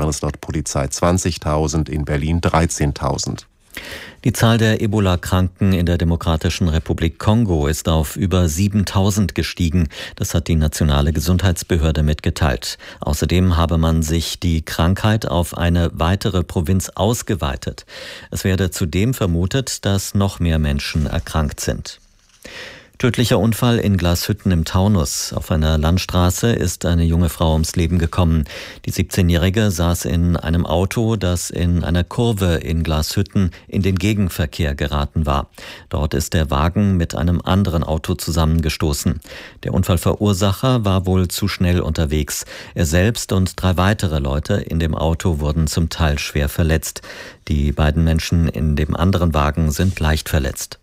waren es laut Polizei 20.000, in Berlin 13.000. Die Zahl der Ebola-Kranken in der Demokratischen Republik Kongo ist auf über 7.000 gestiegen. Das hat die nationale Gesundheitsbehörde mitgeteilt. Außerdem habe man sich die Krankheit auf eine weitere Provinz ausgeweitet. Es werde zudem vermutet, dass noch mehr Menschen erkrankt sind. Tödlicher Unfall in Glashütten im Taunus. Auf einer Landstraße ist eine junge Frau ums Leben gekommen. Die 17-Jährige saß in einem Auto, das in einer Kurve in Glashütten in den Gegenverkehr geraten war. Dort ist der Wagen mit einem anderen Auto zusammengestoßen. Der Unfallverursacher war wohl zu schnell unterwegs. Er selbst und 3 weitere Leute in dem Auto wurden zum Teil schwer verletzt. Die beiden Menschen in dem anderen Wagen sind leicht verletzt.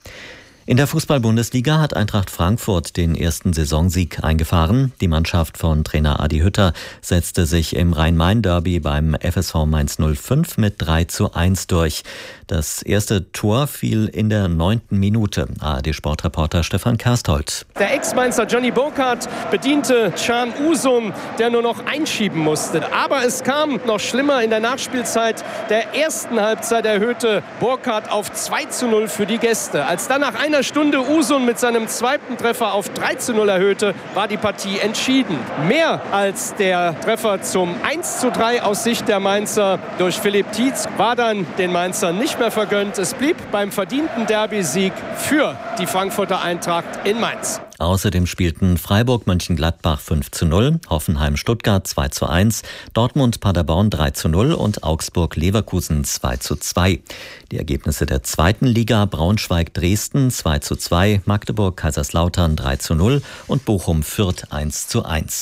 In der Fußball-Bundesliga hat Eintracht Frankfurt den ersten Saisonsieg eingefahren. Die Mannschaft von Trainer Adi Hütter setzte sich im Rhein-Main-Derby beim FSV Mainz 05 mit 3:1 durch. Das erste Tor fiel in der 9. Minute. ARD-Sportreporter Stefan Kersthold. Der Ex-Mainzer Johnny Burkhardt bediente Can Usum, der nur noch einschieben musste. Aber es kam noch schlimmer. In der Nachspielzeit der ersten Halbzeit erhöhte Burkhardt auf 2:0 für die Gäste. Als dann nach einer Stunde Usum mit seinem zweiten Treffer auf 3:0 erhöhte, war die Partie entschieden. Mehr als der Treffer zum 1:3 aus Sicht der Mainzer durch Philipp Tietz war dann den Mainzern nicht mehr vergönnt. Es blieb beim verdienten Derby-Sieg für die Frankfurter Eintracht in Mainz. Außerdem spielten Freiburg-Mönchengladbach 5:0, Hoffenheim-Stuttgart 2:1, Dortmund-Paderborn 3:0 und Augsburg-Leverkusen 2:2. Die Ergebnisse der zweiten Liga: Braunschweig-Dresden 2:2, Magdeburg-Kaiserslautern 3:0 und Bochum-Fürth 1:1.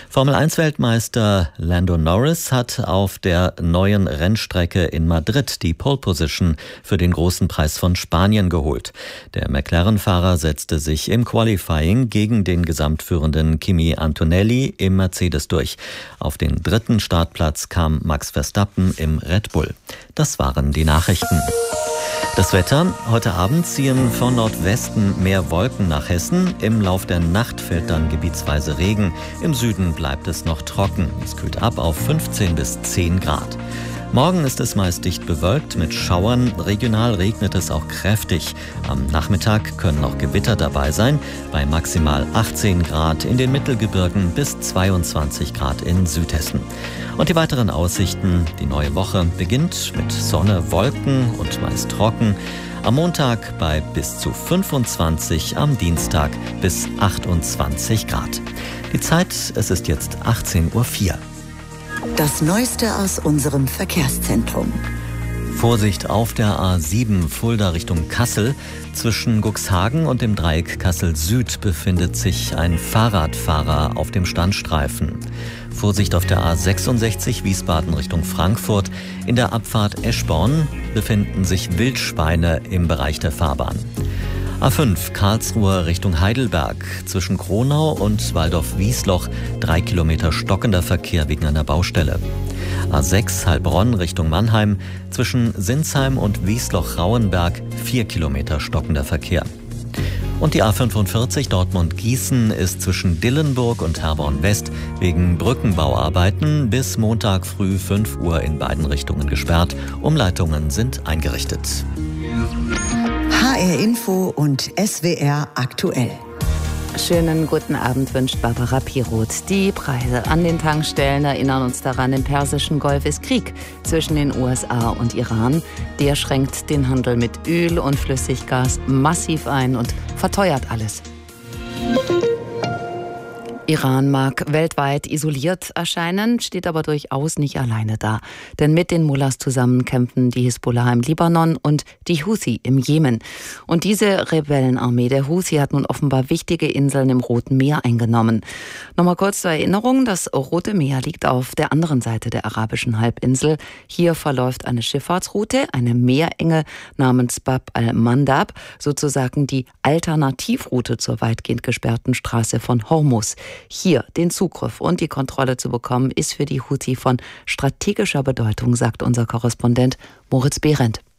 Formel-1-Weltmeister Lando Norris hat auf der neuen Rennstrecke in Madrid die Pole Position für den großen Preis von Spanien geholt. Der McLaren-Fahrer setzte sich im Qualifying gegen den gesamtführenden Kimi Antonelli im Mercedes durch. Auf den 3. Startplatz kam Max Verstappen im Red Bull. Das waren die Nachrichten. Das Wetter: Heute Abend ziehen von Nordwesten mehr Wolken nach Hessen. Im Lauf der Nacht fällt dann gebietsweise Regen. Im Süden bleibt es noch trocken. Es kühlt ab auf 15 bis 10 Grad. Morgen ist es meist dicht bewölkt mit Schauern. Regional regnet es auch kräftig. Am Nachmittag können auch Gewitter dabei sein. Bei maximal 18 Grad in den Mittelgebirgen bis 22 Grad in Südhessen. Und die weiteren Aussichten: Die neue Woche beginnt mit Sonne, Wolken und meist trocken. Am Montag bei bis zu 25, am Dienstag bis 28 Grad. Die Zeit: Es ist jetzt 18:04 Uhr. Das Neueste aus unserem Verkehrszentrum. Vorsicht auf der A7 Fulda Richtung Kassel. Zwischen Cuxhagen und dem Dreieck Kassel-Süd befindet sich ein Fahrradfahrer auf dem Standstreifen. Vorsicht auf der A66 Wiesbaden Richtung Frankfurt. In der Abfahrt Eschborn befinden sich Wildschweine im Bereich der Fahrbahn. A5 Karlsruhe Richtung Heidelberg. Zwischen Kronau und Waldorf-Wiesloch 3 Kilometer stockender Verkehr wegen einer Baustelle. A6 Heilbronn Richtung Mannheim. Zwischen Sinsheim und Wiesloch-Rauenberg 4 Kilometer stockender Verkehr. Und die A45 Dortmund-Gießen ist zwischen Dillenburg und Herborn-West wegen Brückenbauarbeiten bis Montag früh 5 Uhr in beiden Richtungen gesperrt. Umleitungen sind eingerichtet. HR Info und SWR aktuell. Schönen guten Abend wünscht Barbara Piroth. Die Preise an den Tankstellen erinnern uns daran, im Persischen Golf ist Krieg zwischen den USA und Iran. Der schränkt den Handel mit Öl und Flüssiggas massiv ein und verteuert alles. Iran mag weltweit isoliert erscheinen, steht aber durchaus nicht alleine da. Denn mit den Mullahs zusammen kämpfen die Hisbollah im Libanon und die Houthi im Jemen. Und diese Rebellenarmee der Houthi hat nun offenbar wichtige Inseln im Roten Meer eingenommen. Nochmal kurz zur Erinnerung: Das Rote Meer liegt auf der anderen Seite der arabischen Halbinsel. Hier verläuft eine Schifffahrtsroute, eine Meerenge namens Bab al-Mandab, sozusagen die Alternativroute zur weitgehend gesperrten Straße von Hormuz. Hier den Zugriff und die Kontrolle zu bekommen, ist für die Houthi von strategischer Bedeutung, sagt unser Korrespondent Moritz Behrendt.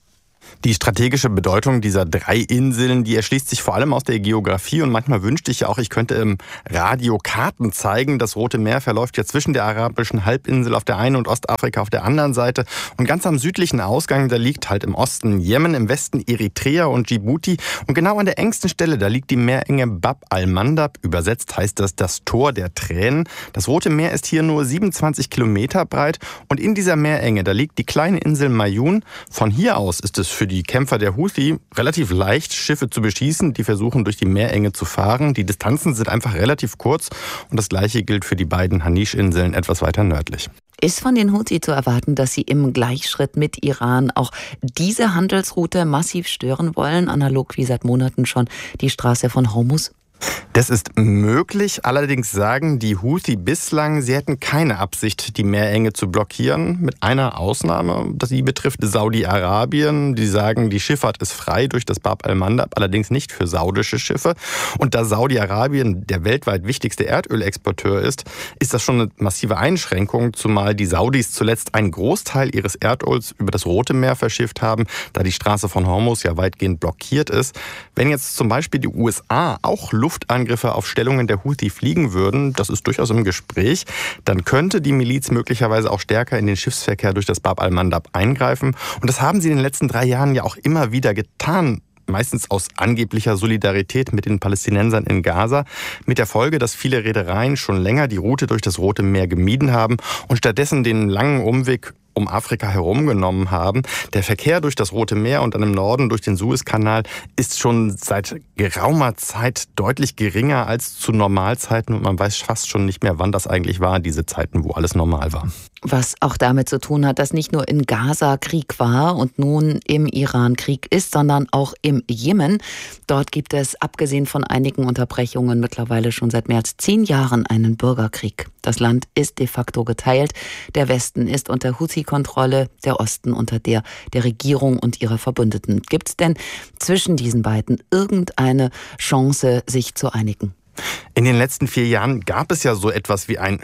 Die strategische Bedeutung dieser 3 Inseln, die erschließt sich vor allem aus der Geografie und manchmal wünschte ich ja auch, ich könnte im Radio Karten zeigen. Das Rote Meer verläuft ja zwischen der arabischen Halbinsel auf der einen und Ostafrika auf der anderen Seite. Und ganz am südlichen Ausgang, da liegt halt im Osten Jemen, im Westen Eritrea und Djibouti. Und genau an der engsten Stelle, da liegt die Meerenge Bab al-Mandab. Übersetzt heißt das Tor der Tränen. Das Rote Meer ist hier nur 27 Kilometer breit. Und in dieser Meerenge, da liegt die kleine Insel Mayun. Von hier aus ist es für die Kämpfer der Houthi relativ leicht, Schiffe zu beschießen, die versuchen durch die Meerenge zu fahren. Die Distanzen sind einfach relativ kurz und das Gleiche gilt für die beiden Hanisch-Inseln etwas weiter nördlich. Ist von den Houthi zu erwarten, dass sie im Gleichschritt mit Iran auch diese Handelsroute massiv stören wollen, analog wie seit Monaten schon die Straße von Hormuz? Das ist möglich, allerdings sagen die Houthi bislang, sie hätten keine Absicht, die Meerenge zu blockieren, mit einer Ausnahme, die betrifft Saudi-Arabien. Die sagen, die Schifffahrt ist frei durch das Bab al-Mandab, allerdings nicht für saudische Schiffe. Und da Saudi-Arabien der weltweit wichtigste Erdölexporteur ist, ist das schon eine massive Einschränkung, zumal die Saudis zuletzt einen Großteil ihres Erdöls über das Rote Meer verschifft haben, da die Straße von Hormuz ja weitgehend blockiert ist. Wenn jetzt zum Beispiel die USA auch Luftangriffe auf Stellungen der Houthi fliegen würden, das ist durchaus im Gespräch, dann könnte die Miliz möglicherweise auch stärker in den Schiffsverkehr durch das Bab al-Mandab eingreifen. Und das haben sie in den letzten 3 Jahren ja auch immer wieder getan. Meistens aus angeblicher Solidarität mit den Palästinensern in Gaza, mit der Folge, dass viele Reedereien schon länger die Route durch das Rote Meer gemieden haben und stattdessen den langen Umweg um Afrika herumgenommen haben. Der Verkehr durch das Rote Meer und dann im Norden durch den Suezkanal ist schon seit geraumer Zeit deutlich geringer als zu Normalzeiten und man weiß fast schon nicht mehr, wann das eigentlich war, diese Zeiten, wo alles normal war. Was auch damit zu tun hat, dass nicht nur in Gaza Krieg war und nun im Iran Krieg ist, sondern auch im Jemen. Dort gibt es, abgesehen von einigen Unterbrechungen, mittlerweile schon seit mehr als 10 Jahren einen Bürgerkrieg. Das Land ist de facto geteilt. Der Westen ist unter Houthi-Kontrolle, der Osten unter der Regierung und ihrer Verbündeten. Gibt es denn zwischen diesen beiden irgendeine Chance, sich zu einigen? In den letzten 4 Jahren gab es ja so etwas wie ein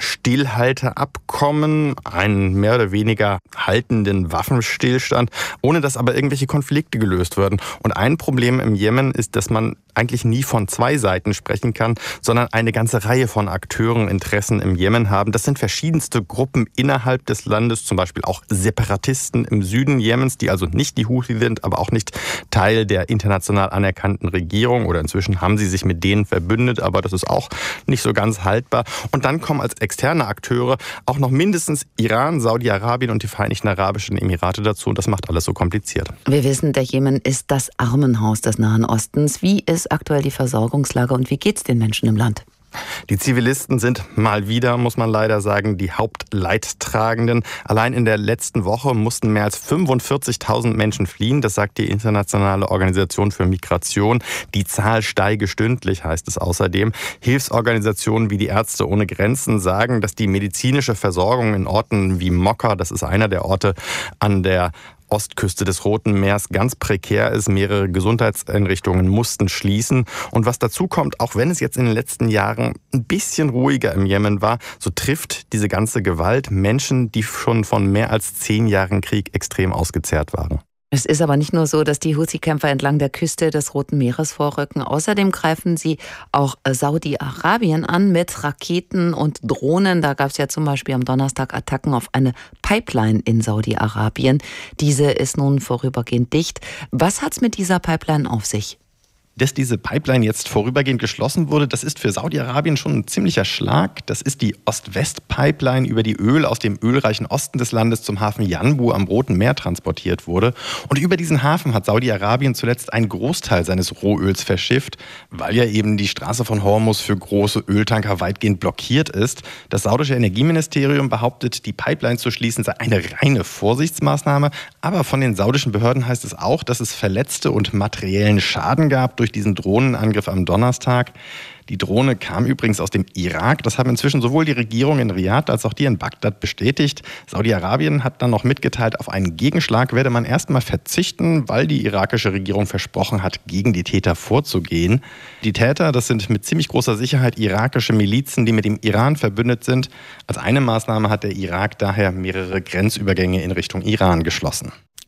Stillhalteabkommen, einen mehr oder weniger haltenden Waffenstillstand, ohne dass aber irgendwelche Konflikte gelöst würden. Und ein Problem im Jemen ist, dass man eigentlich nie von 2 Seiten sprechen kann, sondern eine ganze Reihe von Akteuren Interessen im Jemen haben. Das sind verschiedenste Gruppen innerhalb des Landes, zum Beispiel auch Separatisten im Süden Jemens, die also nicht die Houthi sind, aber auch nicht Teil der international anerkannten Regierung, oder inzwischen haben sie sich mit denen verbündet, aber das ist auch nicht so ganz haltbar. Und dann kommen als externe Akteure auch noch mindestens Iran, Saudi-Arabien und die Vereinigten Arabischen Emirate dazu. Und das macht alles so kompliziert. Wir wissen, der Jemen ist das Armenhaus des Nahen Ostens. Wie ist aktuell die Versorgungslage und wie geht es den Menschen im Land? Die Zivilisten sind mal wieder, muss man leider sagen, die Hauptleidtragenden. Allein in der letzten Woche mussten mehr als 45.000 Menschen fliehen. Das sagt die Internationale Organisation für Migration. Die Zahl steige stündlich, heißt es außerdem. Hilfsorganisationen wie die Ärzte ohne Grenzen sagen, dass die medizinische Versorgung in Orten wie Mokka, das ist einer der Orte an der Ostküste des Roten Meers, ganz prekär ist. Mehrere Gesundheitseinrichtungen mussten schließen. Und was dazu kommt, auch wenn es jetzt in den letzten Jahren ein bisschen ruhiger im Jemen war, so trifft diese ganze Gewalt Menschen, die schon von mehr als 10 Jahren Krieg extrem ausgezehrt waren. Es ist aber nicht nur so, dass die Houthi-Kämpfer entlang der Küste des Roten Meeres vorrücken. Außerdem greifen sie auch Saudi-Arabien an mit Raketen und Drohnen. Da gab es ja zum Beispiel am Donnerstag Attacken auf eine Pipeline in Saudi-Arabien. Diese ist nun vorübergehend dicht. Was hat's mit dieser Pipeline auf sich? Dass diese Pipeline jetzt vorübergehend geschlossen wurde, das ist für Saudi-Arabien schon ein ziemlicher Schlag. Das ist die Ost-West-Pipeline, über die Öl aus dem ölreichen Osten des Landes zum Hafen Yanbu am Roten Meer transportiert wurde. Und über diesen Hafen hat Saudi-Arabien zuletzt einen Großteil seines Rohöls verschifft, weil ja eben die Straße von Hormuz für große Öltanker weitgehend blockiert ist. Das saudische Energieministerium behauptet, die Pipeline zu schließen sei eine reine Vorsichtsmaßnahme. Aber von den saudischen Behörden heißt es auch, dass es Verletzte und materiellen Schaden gab durch diesen Drohnenangriff am Donnerstag. Die Drohne kam übrigens aus dem Irak. Das haben inzwischen sowohl die Regierung in Riad als auch die in Bagdad bestätigt. Saudi-Arabien hat dann noch mitgeteilt, auf einen Gegenschlag werde man erstmal verzichten, weil die irakische Regierung versprochen hat, gegen die Täter vorzugehen. Die Täter, das sind mit ziemlich großer Sicherheit irakische Milizen, die mit dem Iran verbündet sind. Als eine Maßnahme hat der Irak daher mehrere Grenzübergänge in Richtung Iran geschlossen.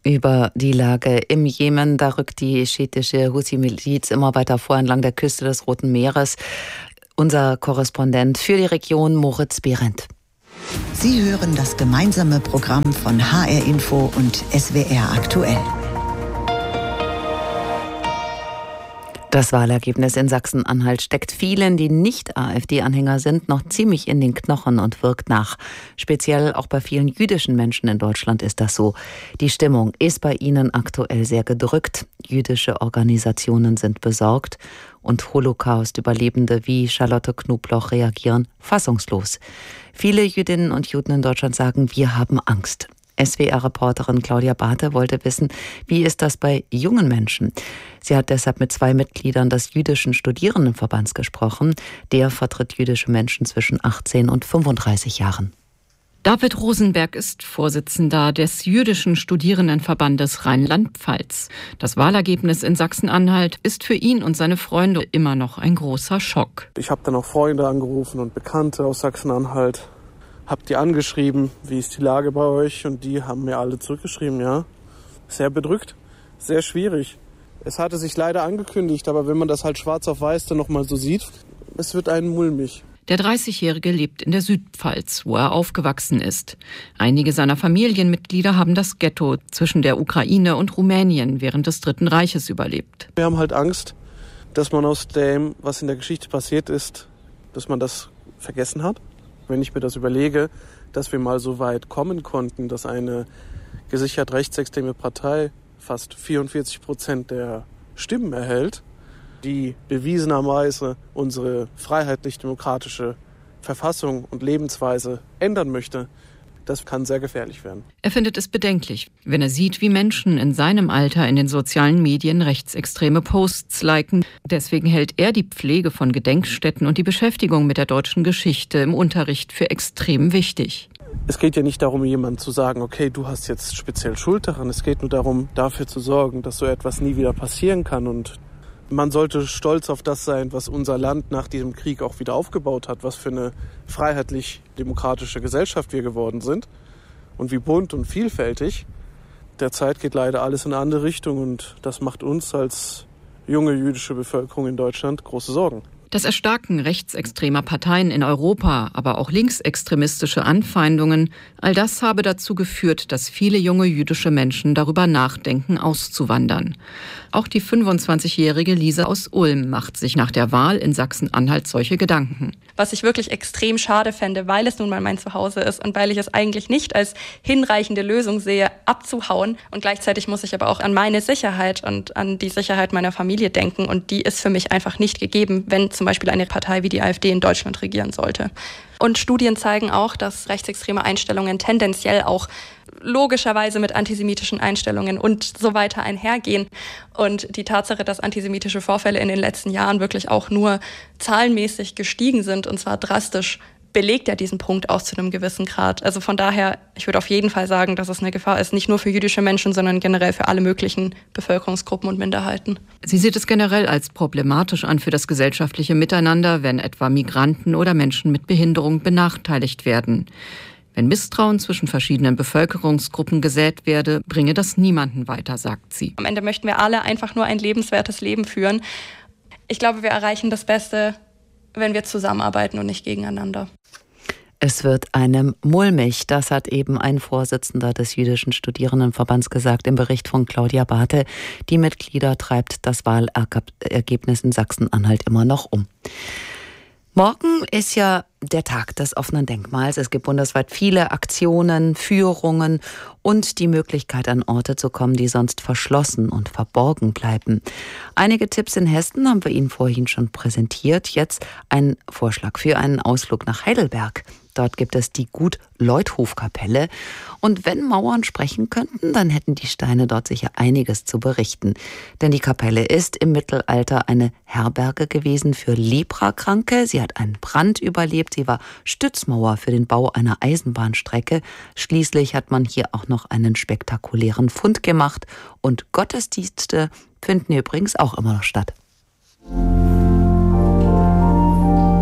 Über die Lage im Jemen, da rückt die schiitische Huthi-Miliz immer weiter vor entlang der Küste des Roten Meeres. Unser Korrespondent für die Region, Moritz Behrendt. Sie hören das gemeinsame Programm von HR Info und SWR aktuell. Das Wahlergebnis in Sachsen-Anhalt steckt vielen, die nicht AfD-Anhänger sind, noch ziemlich in den Knochen und wirkt nach. Speziell auch bei vielen jüdischen Menschen in Deutschland ist das so. Die Stimmung ist bei ihnen aktuell sehr gedrückt. Jüdische Organisationen sind besorgt und Holocaust-Überlebende wie Charlotte Knobloch reagieren fassungslos. Viele Jüdinnen und Juden in Deutschland sagen, wir haben Angst. SWR-Reporterin Claudia Barthe wollte wissen, wie ist das bei jungen Menschen? Sie hat deshalb mit 2 Mitgliedern des Jüdischen Studierendenverbands gesprochen. Der vertritt jüdische Menschen zwischen 18 und 35 Jahren. David Rosenberg ist Vorsitzender des Jüdischen Studierendenverbandes Rheinland-Pfalz. Das Wahlergebnis in Sachsen-Anhalt ist für ihn und seine Freunde immer noch ein großer Schock. Ich habe dann auch Freunde angerufen und Bekannte aus Sachsen-Anhalt. Habt ihr angeschrieben, wie ist die Lage bei euch? Und die haben mir alle zurückgeschrieben, ja. Sehr bedrückt, sehr schwierig. Es hatte sich leider angekündigt, aber wenn man das halt schwarz auf weiß dann nochmal so sieht, es wird einen mulmig. Der 30-Jährige lebt in der Südpfalz, wo er aufgewachsen ist. Einige seiner Familienmitglieder haben das Ghetto zwischen der Ukraine und Rumänien während des Dritten Reiches überlebt. Wir haben halt Angst, dass man aus dem, was in der Geschichte passiert ist, dass man das vergessen hat. Wenn ich mir das überlege, dass wir mal so weit kommen konnten, dass eine gesichert rechtsextreme Partei fast 44% der Stimmen erhält, die bewiesenerweise unsere freiheitlich-demokratische Verfassung und Lebensweise ändern möchte, das kann sehr gefährlich werden. Er findet es bedenklich, wenn er sieht, wie Menschen in seinem Alter in den sozialen Medien rechtsextreme Posts liken. Deswegen hält er die Pflege von Gedenkstätten und die Beschäftigung mit der deutschen Geschichte im Unterricht für extrem wichtig. Es geht ja nicht darum, jemandem zu sagen, okay, du hast jetzt speziell Schuld daran. Es geht nur darum, dafür zu sorgen, dass so etwas nie wieder passieren kann. Und man sollte stolz auf das sein, was unser Land nach diesem Krieg auch wieder aufgebaut hat, was für eine freiheitlich-demokratische Gesellschaft wir geworden sind und wie bunt und vielfältig. Derzeit geht leider alles in eine andere Richtung und das macht uns als junge jüdische Bevölkerung in Deutschland große Sorgen. Das Erstarken rechtsextremer Parteien in Europa, aber auch linksextremistische Anfeindungen, all das habe dazu geführt, dass viele junge jüdische Menschen darüber nachdenken, auszuwandern. Auch die 25-jährige Lisa aus Ulm macht sich nach der Wahl in Sachsen-Anhalt solche Gedanken. Was ich wirklich extrem schade fände, weil es nun mal mein Zuhause ist und weil ich es eigentlich nicht als hinreichende Lösung sehe, abzuhauen. Und gleichzeitig muss ich aber auch an meine Sicherheit und an die Sicherheit meiner Familie denken. Und die ist für mich einfach nicht gegeben, wenn zum Beispiel eine Partei wie die AfD in Deutschland regieren sollte. Und Studien zeigen auch, dass rechtsextreme Einstellungen tendenziell auch logischerweise mit antisemitischen Einstellungen und so weiter einhergehen. Und die Tatsache, dass antisemitische Vorfälle in den letzten Jahren wirklich auch nur zahlenmäßig gestiegen sind, und zwar drastisch, belegt ja diesen Punkt auch zu einem gewissen Grad. Also von daher, ich würde auf jeden Fall sagen, dass es eine Gefahr ist, nicht nur für jüdische Menschen, sondern generell für alle möglichen Bevölkerungsgruppen und Minderheiten. Sie sieht es generell als problematisch an für das gesellschaftliche Miteinander, wenn etwa Migranten oder Menschen mit Behinderung benachteiligt werden. Wenn Misstrauen zwischen verschiedenen Bevölkerungsgruppen gesät werde, bringe das niemanden weiter, sagt sie. Am Ende möchten wir alle einfach nur ein lebenswertes Leben führen. Ich glaube, wir erreichen das Beste, wenn wir zusammenarbeiten und nicht gegeneinander. Es wird einem mulmig, das hat eben ein Vorsitzender des Jüdischen Studierendenverbands gesagt im Bericht von Claudia Barthe. Die Mitglieder treibt das Wahlergebnis in Sachsen-Anhalt immer noch um. Morgen ist ja der Tag des offenen Denkmals. Es gibt bundesweit viele Aktionen, Führungen und die Möglichkeit, an Orte zu kommen, die sonst verschlossen und verborgen bleiben. Einige Tipps in Hessen haben wir Ihnen vorhin schon präsentiert. Jetzt ein Vorschlag für einen Ausflug nach Heidelberg. Dort gibt es die Gut-Leuthof-Kapelle. Und wenn Mauern sprechen könnten, dann hätten die Steine dort sicher einiges zu berichten. Denn die Kapelle ist im Mittelalter eine Herberge gewesen für Leprakranke. Sie hat einen Brand überlebt. Sie war Stützmauer für den Bau einer Eisenbahnstrecke. Schließlich hat man hier auch noch einen spektakulären Fund gemacht. Und Gottesdienste finden übrigens auch immer noch statt.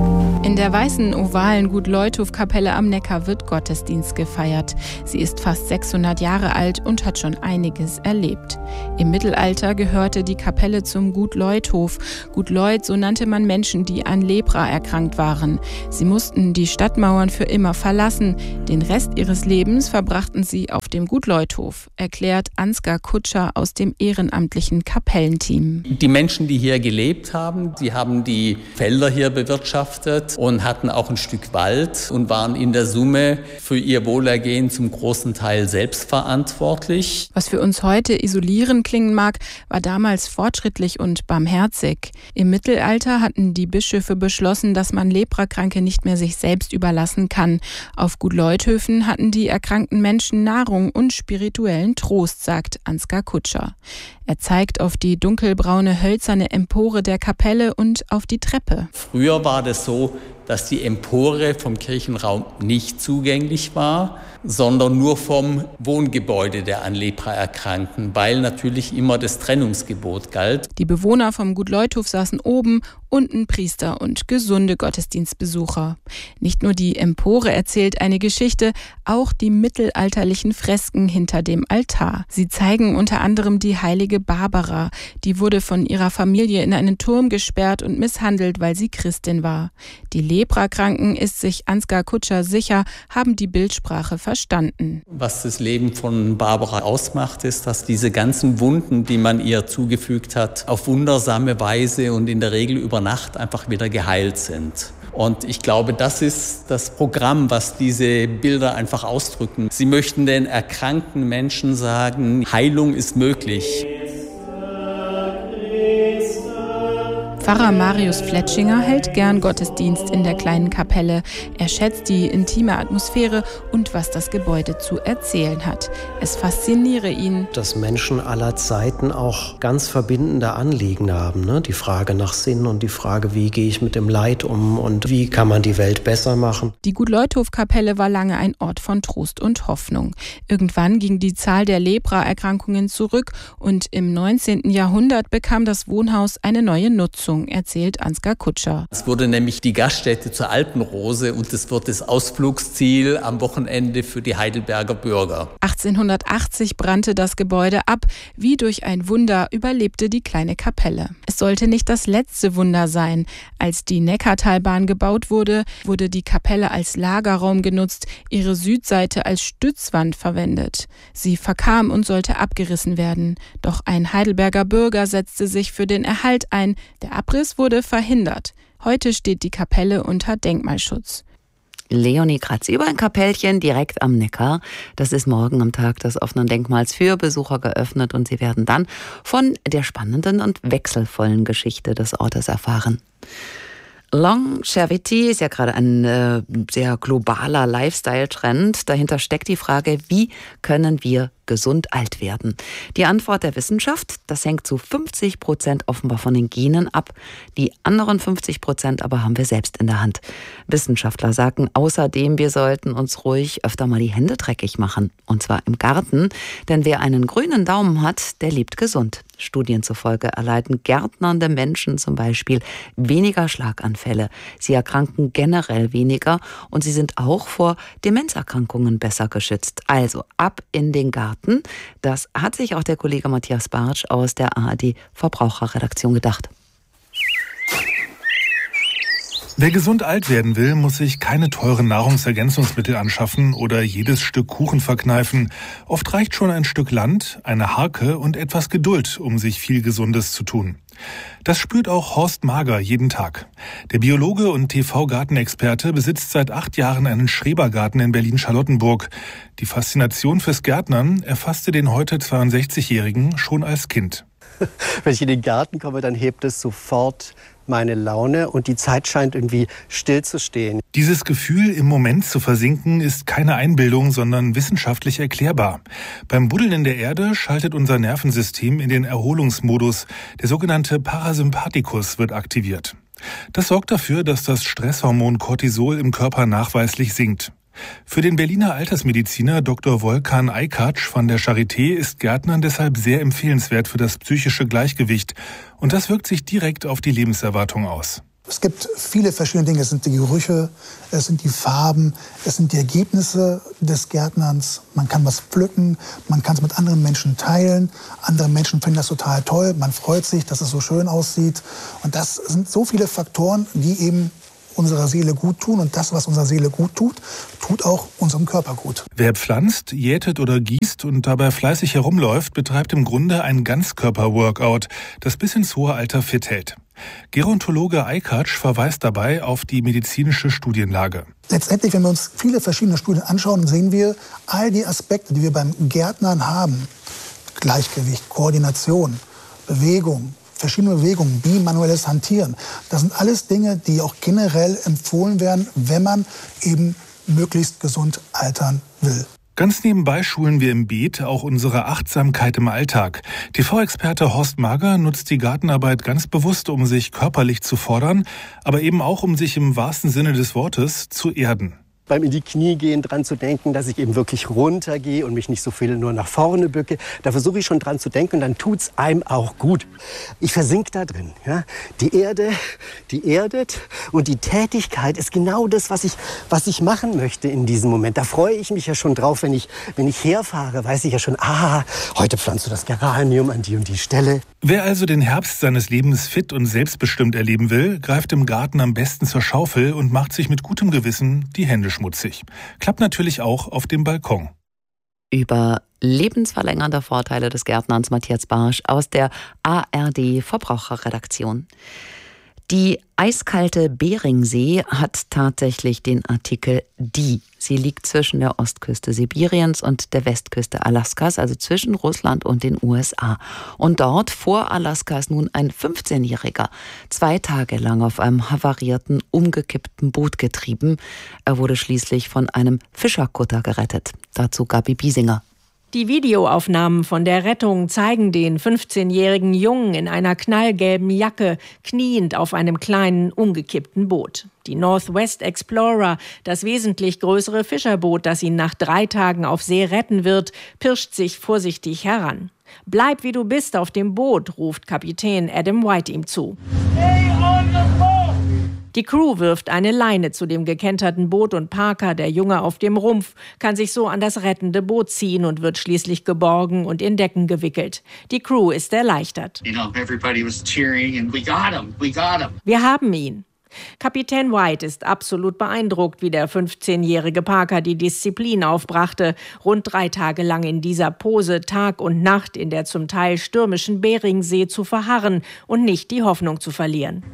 In der weißen, ovalen Gut-Leutow-Kapelle am Neckar wird Gottesdienst gefeiert. Sie ist fast 600 Jahre alt und hat schon einiges erlebt. Im Mittelalter gehörte die Kapelle zum Gut Leutow. Gut Leut, so nannte man Menschen, die an Lepra erkrankt waren. Sie mussten die Stadtmauern für immer verlassen. Den Rest ihres Lebens verbrachten sie auf dem Gut Leutow, erklärt Ansgar Kutscher aus dem ehrenamtlichen Kapellenteam. Die Menschen, die hier gelebt haben, sie haben die Felder hier bewirtschaftet und hatten auch ein Stück Wald und waren in der Summe für ihr Wohlergehen zum großen Teil selbstverantwortlich. Was für uns heute isolierend klingen mag, war damals fortschrittlich und barmherzig. Im Mittelalter hatten die Bischöfe beschlossen, dass man Leprakranke nicht mehr sich selbst überlassen kann. Auf Gut Leuthöfen hatten die erkrankten Menschen Nahrung und spirituellen Trost, sagt Ansgar Kutscher. Er zeigt auf die dunkelbraune hölzerne Empore der Kapelle und auf die Treppe. Früher war das so, dass die Empore vom Kirchenraum nicht zugänglich war, sondern nur vom Wohngebäude der an Lepra Erkrankten, weil natürlich immer das Trennungsgebot galt. Die Bewohner vom Gut Leutow saßen oben, unten Priester und gesunde Gottesdienstbesucher. Nicht nur die Empore erzählt eine Geschichte, auch die mittelalterlichen Fresken hinter dem Altar. Sie zeigen unter anderem die heilige Barbara. Die wurde von ihrer Familie in einen Turm gesperrt und misshandelt, weil sie Christin war. Die Leprakranken, ist sich Ansgar Kutscher sicher, haben die Bildsprache verstanden. Was das Leben von Barbara ausmacht, ist, dass diese ganzen Wunden, die man ihr zugefügt hat, auf wundersame Weise und in der Regel über Nacht einfach wieder geheilt sind. Und ich glaube, das ist das Programm, was diese Bilder einfach ausdrücken. Sie möchten den erkrankten Menschen sagen, Heilung ist möglich. Pfarrer Marius Fletschinger hält gern Gottesdienst in der kleinen Kapelle. Er schätzt die intime Atmosphäre und was das Gebäude zu erzählen hat. Es fasziniere ihn, dass Menschen aller Zeiten auch ganz verbindende Anliegen haben. Ne? Die Frage nach Sinn und die Frage, wie gehe ich mit dem Leid um und wie kann man die Welt besser machen. Die Gut-Leutow-Kapelle war lange ein Ort von Trost und Hoffnung. Irgendwann ging die Zahl der Lepra-Erkrankungen zurück und im 19. Jahrhundert bekam das Wohnhaus eine neue Nutzung, erzählt Ansgar Kutscher. Es wurde nämlich die Gaststätte zur Alpenrose und es wird das Ausflugsziel am Wochenende für die Heidelberger Bürger. 1880 brannte das Gebäude ab. Wie durch ein Wunder überlebte die kleine Kapelle. Es sollte nicht das letzte Wunder sein. Als die Neckartalbahn gebaut wurde, wurde die Kapelle als Lagerraum genutzt, ihre Südseite als Stützwand verwendet. Sie verkam und sollte abgerissen werden. Doch ein Heidelberger Bürger setzte sich für den Erhalt ein. Der Abriss wurde verhindert. Heute steht die Kapelle unter Denkmalschutz. Leonie Kratz-Eber in Kapellchen direkt am Neckar. Das ist morgen am Tag des offenen Denkmals für Besucher geöffnet und Sie werden dann von der spannenden und wechselvollen Geschichte des Ortes erfahren. Longevity ist ja gerade ein sehr globaler Lifestyle-Trend. Dahinter steckt die Frage, wie können wir gesund alt werden? Die Antwort der Wissenschaft, das hängt zu 50% offenbar von den Genen ab. Die anderen 50% aber haben wir selbst in der Hand. Wissenschaftler sagen außerdem, wir sollten uns ruhig öfter mal die Hände dreckig machen. Und zwar im Garten. Denn wer einen grünen Daumen hat, der lebt gesund. Studien zufolge erleiden gärtnernde Menschen zum Beispiel weniger Schlaganfälle. Sie erkranken generell weniger und sie sind auch vor Demenzerkrankungen besser geschützt. Also ab in den Garten. Das hat sich auch der Kollege Matthias Bartsch aus der ARD Verbraucherredaktion gedacht. Wer gesund alt werden will, muss sich keine teuren Nahrungsergänzungsmittel anschaffen oder jedes Stück Kuchen verkneifen. Oft reicht schon ein Stück Land, eine Harke und etwas Geduld, um sich viel Gesundes zu tun. Das spürt auch Horst Mager jeden Tag. Der Biologe und TV-Gartenexperte besitzt seit 8 Jahren einen Schrebergarten in Berlin-Charlottenburg. Die Faszination fürs Gärtnern erfasste den heute 62-Jährigen schon als Kind. Wenn ich in den Garten komme, dann hebt es sofort meine Laune und die Zeit scheint irgendwie still zu stehen. Dieses Gefühl, im Moment zu versinken, ist keine Einbildung, sondern wissenschaftlich erklärbar. Beim Buddeln in der Erde schaltet unser Nervensystem in den Erholungsmodus. Der sogenannte Parasympathikus wird aktiviert. Das sorgt dafür, dass das Stresshormon Cortisol im Körper nachweislich sinkt. Für den Berliner Altersmediziner Dr. Volkan Aykaç von der Charité ist Gärtnern deshalb sehr empfehlenswert für das psychische Gleichgewicht. Und das wirkt sich direkt auf die Lebenserwartung aus. Es gibt viele verschiedene Dinge. Es sind die Gerüche, es sind die Farben, es sind die Ergebnisse des Gärtnerns. Man kann was pflücken, man kann es mit anderen Menschen teilen. Andere Menschen finden das total toll. Man freut sich, dass es so schön aussieht. Und das sind so viele Faktoren, die eben unserer Seele gut tun. Und das, was unserer Seele gut tut, tut auch unserem Körper gut. Wer pflanzt, jätet oder gießt und dabei fleißig herumläuft, betreibt im Grunde ein Ganzkörper-Workout, das bis ins hohe Alter fit hält. Gerontologe Eikatsch verweist dabei auf die medizinische Studienlage. Letztendlich, wenn wir uns viele verschiedene Studien anschauen, sehen wir all die Aspekte, die wir beim Gärtnern haben. Gleichgewicht, Koordination, Bewegung, verschiedene Bewegungen, bimanuelles Hantieren. Das sind alles Dinge, die auch generell empfohlen werden, wenn man eben möglichst gesund altern will. Ganz nebenbei schulen wir im Beet auch unsere Achtsamkeit im Alltag. TV-Experte Horst Mager nutzt die Gartenarbeit ganz bewusst, um sich körperlich zu fordern, aber eben auch, um sich im wahrsten Sinne des Wortes zu erden. Beim in die Knie gehen dran zu denken, dass ich eben wirklich runtergehe und mich nicht so viel nur nach vorne bücke. Da versuche ich schon dran zu denken und dann tut's einem auch gut. Ich versink da drin. Ja? Die Erde, die erdet und die Tätigkeit ist genau das, was ich machen möchte in diesem Moment. Da freue ich mich ja schon drauf, wenn ich herfahre, weiß ich ja schon, heute pflanzt du das Geranium an die und die Stelle. Wer also den Herbst seines Lebens fit und selbstbestimmt erleben will, greift im Garten am besten zur Schaufel und macht sich mit gutem Gewissen die Hände schmutzig. Klappt natürlich auch auf dem Balkon. Über lebensverlängernde Vorteile des Gärtnerns Matthias Barsch aus der ARD Verbraucherredaktion. Die eiskalte Beringsee hat tatsächlich den Artikel Die. Sie liegt zwischen der Ostküste Sibiriens und der Westküste Alaskas, also zwischen Russland und den USA. Und dort vor Alaska ist nun ein 15-Jähriger 2 Tage lang auf einem havarierten, umgekippten Boot getrieben. Er wurde schließlich von einem Fischerkutter gerettet. Dazu Gabi Biesinger. Die Videoaufnahmen von der Rettung zeigen den 15-jährigen Jungen in einer knallgelben Jacke kniend auf einem kleinen, umgekippten Boot. Die Northwest Explorer, das wesentlich größere Fischerboot, das ihn nach 3 Tagen auf See retten wird, pirscht sich vorsichtig heran. »Bleib, wie du bist, auf dem Boot«, ruft Kapitän Adam White ihm zu. Stay on the boat! Die Crew wirft eine Leine zu dem gekenterten Boot und Parker, der Junge auf dem Rumpf, kann sich so an das rettende Boot ziehen und wird schließlich geborgen und in Decken gewickelt. Die Crew ist erleichtert. Wir haben ihn. Kapitän White ist absolut beeindruckt, wie der 15-jährige Parker die Disziplin aufbrachte, rund 3 Tage lang in dieser Pose Tag und Nacht in der zum Teil stürmischen Beringsee zu verharren und nicht die Hoffnung zu verlieren.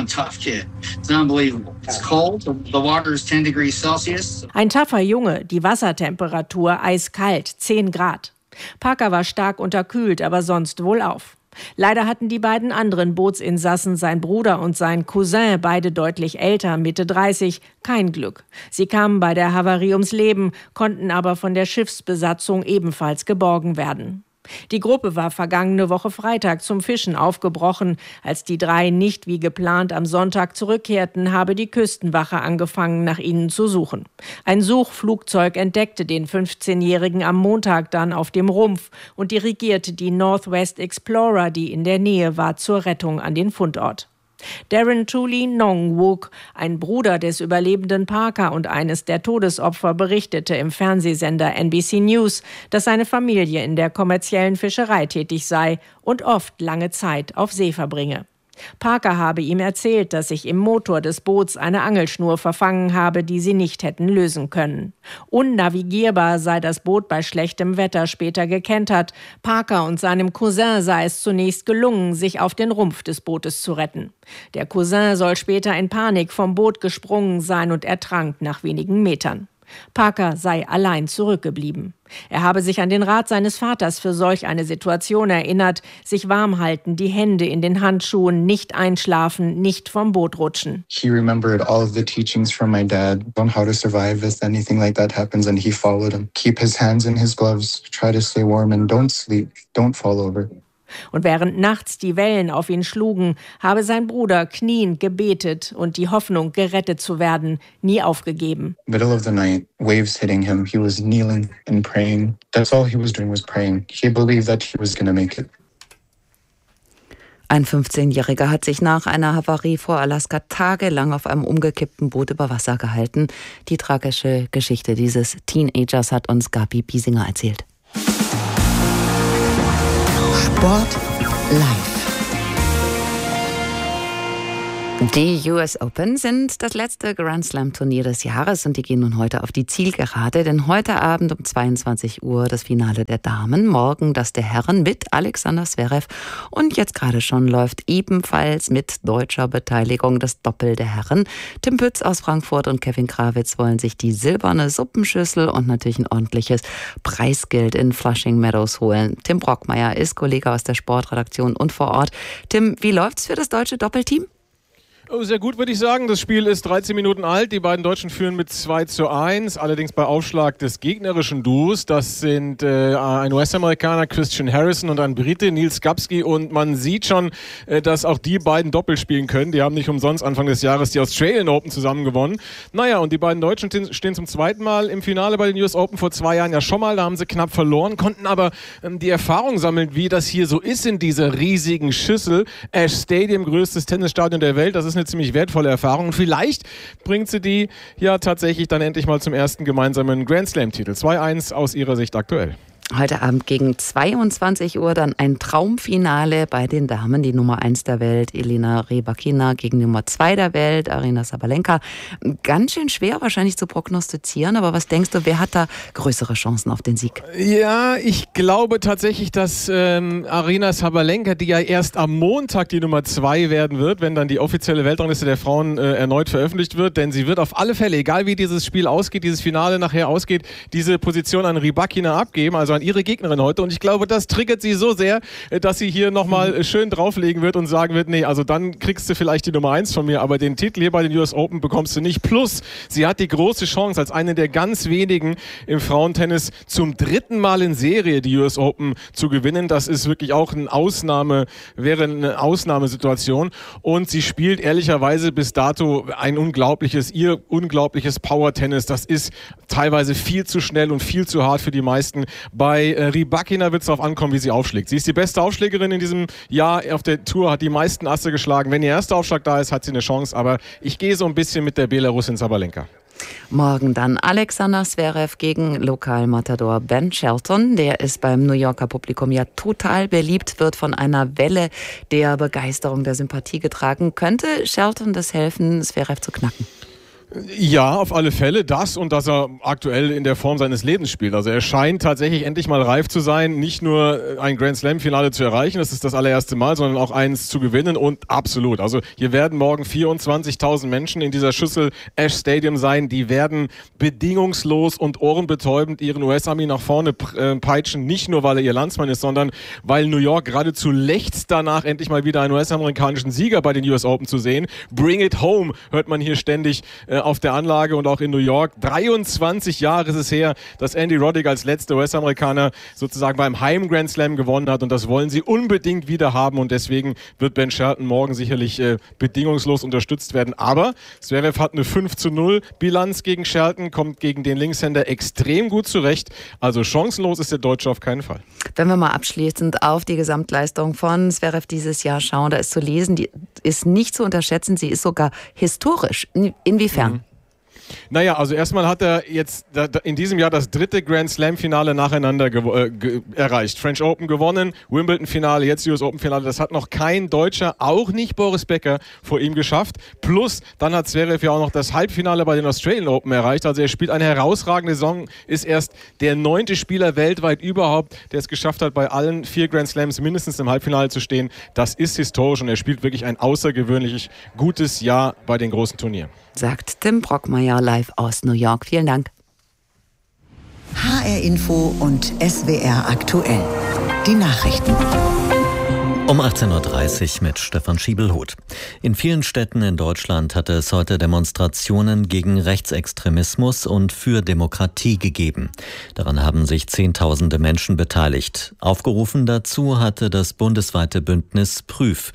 Ein tougher Junge, die Wassertemperatur eiskalt, 10 Grad. Parker war stark unterkühlt, aber sonst wohlauf. Leider hatten die beiden anderen Bootsinsassen, sein Bruder und sein Cousin, beide deutlich älter, Mitte 30, kein Glück. Sie kamen bei der Havarie ums Leben, konnten aber von der Schiffsbesatzung ebenfalls geborgen werden. Die Gruppe war vergangene Woche Freitag zum Fischen aufgebrochen. Als die 3 nicht wie geplant am Sonntag zurückkehrten, habe die Küstenwache angefangen, nach ihnen zu suchen. Ein Suchflugzeug entdeckte den 15-Jährigen am Montag dann auf dem Rumpf und dirigierte die Northwest Explorer, die in der Nähe war, zur Rettung an den Fundort. Darren Tooley Nongwook, ein Bruder des überlebenden Parker und eines der Todesopfer, berichtete im Fernsehsender NBC News, dass seine Familie in der kommerziellen Fischerei tätig sei und oft lange Zeit auf See verbringe. Parker habe ihm erzählt, dass sich im Motor des Boots eine Angelschnur verfangen habe, die sie nicht hätten lösen können. Unnavigierbar sei das Boot bei schlechtem Wetter später gekentert. Parker und seinem Cousin sei es zunächst gelungen, sich auf den Rumpf des Bootes zu retten. Der Cousin soll später in Panik vom Boot gesprungen sein und ertrank nach wenigen Metern. Parker sei allein zurückgeblieben. Er habe sich an den Rat seines Vaters für solch eine Situation erinnert, sich warm halten, die Hände in den Handschuhen, nicht einschlafen, nicht vom Boot rutschen. He remembered all of the teachings from my dad on how to survive if anything like that happens, and he followed them. Keep his hands in his gloves, try to stay warm and don't sleep, don't fall over. Und während nachts die Wellen auf ihn schlugen, habe sein Bruder kniend gebetet und die Hoffnung, gerettet zu werden, nie aufgegeben. Middle of the night, waves hitting him, he was kneeling and praying. That's all he was doing was praying. He believed that he was going to make it. Ein 15-Jähriger hat sich nach einer Havarie vor Alaska tagelang auf einem umgekippten Boot über Wasser gehalten. Die tragische Geschichte dieses Teenagers hat uns Gabi Biesinger erzählt. Sport live. Die US Open sind das letzte Grand Slam Turnier des Jahres und die gehen nun heute auf die Zielgerade, denn heute Abend um 22 Uhr das Finale der Damen, morgen das der Herren mit Alexander Zverev und jetzt gerade schon läuft ebenfalls mit deutscher Beteiligung das Doppel der Herren. Tim Pütz aus Frankfurt und Kevin Krawitz wollen sich die silberne Suppenschüssel und natürlich ein ordentliches Preisgeld in Flushing Meadows holen. Tim Brockmeier ist Kollege aus der Sportredaktion und vor Ort. Tim, wie läuft's für das deutsche Doppelteam? Oh, sehr gut, würde ich sagen. Das Spiel ist 13 Minuten alt. Die beiden Deutschen führen mit 2:1. Allerdings bei Aufschlag des gegnerischen Duos. Das sind ein US-Amerikaner, Christian Harrison, und ein Brite, Niels Gapski. Und man sieht schon, dass auch die beiden Doppel spielen können. Die haben nicht umsonst Anfang des Jahres die Australian Open zusammen gewonnen. Naja, und die beiden Deutschen stehen zum zweiten Mal im Finale bei den US Open. Vor 2 Jahren ja schon mal. Da haben sie knapp verloren, konnten aber die Erfahrung sammeln, wie das hier so ist in dieser riesigen Schüssel. Ash Stadium, größtes Tennisstadion der Welt. Das ist eine ziemlich wertvolle Erfahrung und vielleicht bringt sie die ja tatsächlich dann endlich mal zum ersten gemeinsamen Grand Slam-Titel. 2:1 aus ihrer Sicht aktuell. Heute Abend gegen 22 Uhr dann ein Traumfinale bei den Damen. Die Nummer 1 der Welt, Elena Rybakina, gegen Nummer 2 der Welt, Aryna Sabalenka. Ganz schön schwer wahrscheinlich zu prognostizieren, aber was denkst du, wer hat da größere Chancen auf den Sieg? Ja, ich glaube tatsächlich, dass Aryna Sabalenka, die ja erst am Montag die Nummer 2 werden wird, wenn dann die offizielle Weltrangliste der Frauen erneut veröffentlicht wird, denn sie wird auf alle Fälle, egal wie dieses Spiel ausgeht, dieses Finale nachher ausgeht, diese Position an Rybakina abgeben, also an ihre Gegnerin heute, und ich glaube, das triggert sie so sehr, dass sie hier nochmal schön drauflegen wird und sagen wird, nee, also dann kriegst du vielleicht die Nummer 1 von mir, aber den Titel hier bei den US Open bekommst du nicht. Plus, sie hat die große Chance, als eine der ganz wenigen im Frauentennis zum 3. Mal in Serie die US Open zu gewinnen. Das ist wirklich auch wäre eine Ausnahmesituation, und sie spielt ehrlicherweise bis dato ihr unglaubliches Power-Tennis. Das ist teilweise viel zu schnell und viel zu hart für die meisten. Bei Rybakina wird es darauf ankommen, wie sie aufschlägt. Sie ist die beste Aufschlägerin in diesem Jahr auf der Tour, hat die meisten Asse geschlagen. Wenn ihr erster Aufschlag da ist, hat sie eine Chance, aber ich gehe so ein bisschen mit der Belarusin Sabalenka. Morgen dann Alexander Zverev gegen Lokalmatador Ben Shelton. Der ist beim New Yorker Publikum ja total beliebt, wird von einer Welle der Begeisterung, der Sympathie getragen. Könnte Shelton das helfen, Zverev zu knacken? Ja, auf alle Fälle das, und dass er aktuell in der Form seines Lebens spielt. Also er scheint tatsächlich endlich mal reif zu sein, nicht nur ein Grand Slam-Finale zu erreichen, das ist das allererste Mal, sondern auch eins zu gewinnen, und absolut. Also hier werden morgen 24.000 Menschen in dieser Schüssel Ash Stadium sein, die werden bedingungslos und ohrenbetäubend ihren US-Ami nach vorne peitschen, nicht nur, weil er ihr Landsmann ist, sondern weil New York geradezu lechzt danach, endlich mal wieder einen US-amerikanischen Sieger bei den US Open zu sehen. Bring it home, hört man hier ständig auf der Anlage und auch in New York. 23 Jahre ist es her, dass Andy Roddick als letzter US-Amerikaner sozusagen beim Heim-Grand Slam gewonnen hat, und das wollen sie unbedingt wieder haben, und deswegen wird Ben Shelton morgen sicherlich bedingungslos unterstützt werden. Aber Zverev hat eine 5:0 Bilanz gegen Shelton, kommt gegen den Linkshänder extrem gut zurecht. Also chancenlos ist der Deutsche auf keinen Fall. Wenn wir mal abschließend auf die Gesamtleistung von Zverev dieses Jahr schauen, da ist zu lesen, die ist nicht zu unterschätzen, sie ist sogar historisch. Inwiefern? Naja, also erstmal hat er jetzt in diesem Jahr das 3. Grand Slam-Finale nacheinander erreicht. French Open gewonnen, Wimbledon-Finale, jetzt US Open-Finale. Das hat noch kein Deutscher, auch nicht Boris Becker, vor ihm geschafft. Plus, dann hat Zverev ja auch noch das Halbfinale bei den Australian Open erreicht. Also er spielt eine herausragende Saison, ist erst der 9. Spieler weltweit überhaupt, der es geschafft hat, bei allen 4 Grand Slams mindestens im Halbfinale zu stehen. Das ist historisch, und er spielt wirklich ein außergewöhnlich gutes Jahr bei den großen Turnieren. Sagt Tim Brockmeier live aus New York. Vielen Dank. HR Info und SWR aktuell. Die Nachrichten. Um 18.30 Uhr mit Stefan Schiebelhuth. In vielen Städten in Deutschland hatte es heute Demonstrationen gegen Rechtsextremismus und für Demokratie gegeben. Daran haben sich Zehntausende Menschen beteiligt. Aufgerufen dazu hatte das bundesweite Bündnis Prüf.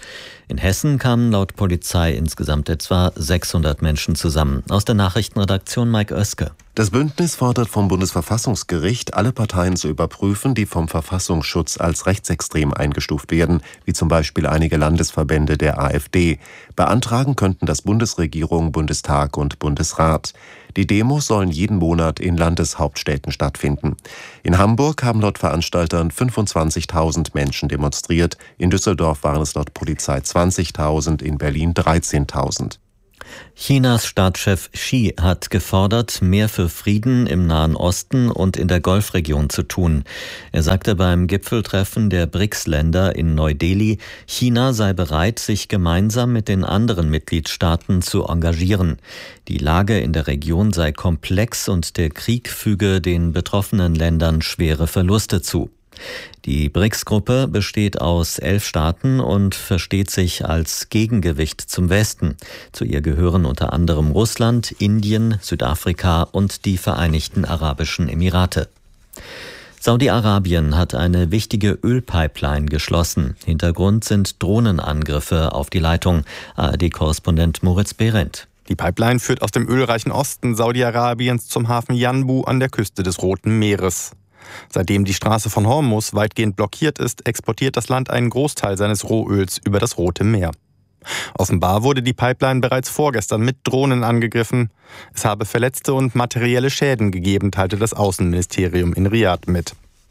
In Hessen kamen laut Polizei insgesamt etwa 600 Menschen zusammen. Aus der Nachrichtenredaktion Mike Oeske. Das Bündnis fordert vom Bundesverfassungsgericht, alle Parteien zu überprüfen, die vom Verfassungsschutz als rechtsextrem eingestuft werden, wie zum Beispiel einige Landesverbände der AfD. Beantragen könnten das Bundesregierung, Bundestag und Bundesrat. Die Demos sollen jeden Monat in Landeshauptstädten stattfinden. In Hamburg haben laut Veranstaltern 25.000 Menschen demonstriert. In Düsseldorf waren es laut Polizei 20.000, in Berlin 13.000. Chinas Staatschef Xi hat gefordert, mehr für Frieden im Nahen Osten und in der Golfregion zu tun. Er sagte beim Gipfeltreffen der BRICS-Länder in Neu-Delhi, China sei bereit, sich gemeinsam mit den anderen Mitgliedstaaten zu engagieren. Die Lage in der Region sei komplex und der Krieg füge den betroffenen Ländern schwere Verluste zu. Die BRICS-Gruppe besteht aus 11 Staaten und versteht sich als Gegengewicht zum Westen. Zu ihr gehören unter anderem Russland, Indien, Südafrika und die Vereinigten Arabischen Emirate. Saudi-Arabien hat eine wichtige Ölpipeline geschlossen. Hintergrund sind Drohnenangriffe auf die Leitung. ARD-Korrespondent Moritz Behrendt. Die Pipeline führt aus dem ölreichen Osten Saudi-Arabiens zum Hafen Yanbu an der Küste des Roten Meeres. Seitdem die Straße von Hormuz weitgehend blockiert ist, exportiert das Land einen Großteil seines Rohöls über das Rote Meer. Offenbar wurde die Pipeline bereits vorgestern mit Drohnen angegriffen. Es habe Verletzte und materielle Schäden gegeben, teilte das Außenministerium in Riad mit.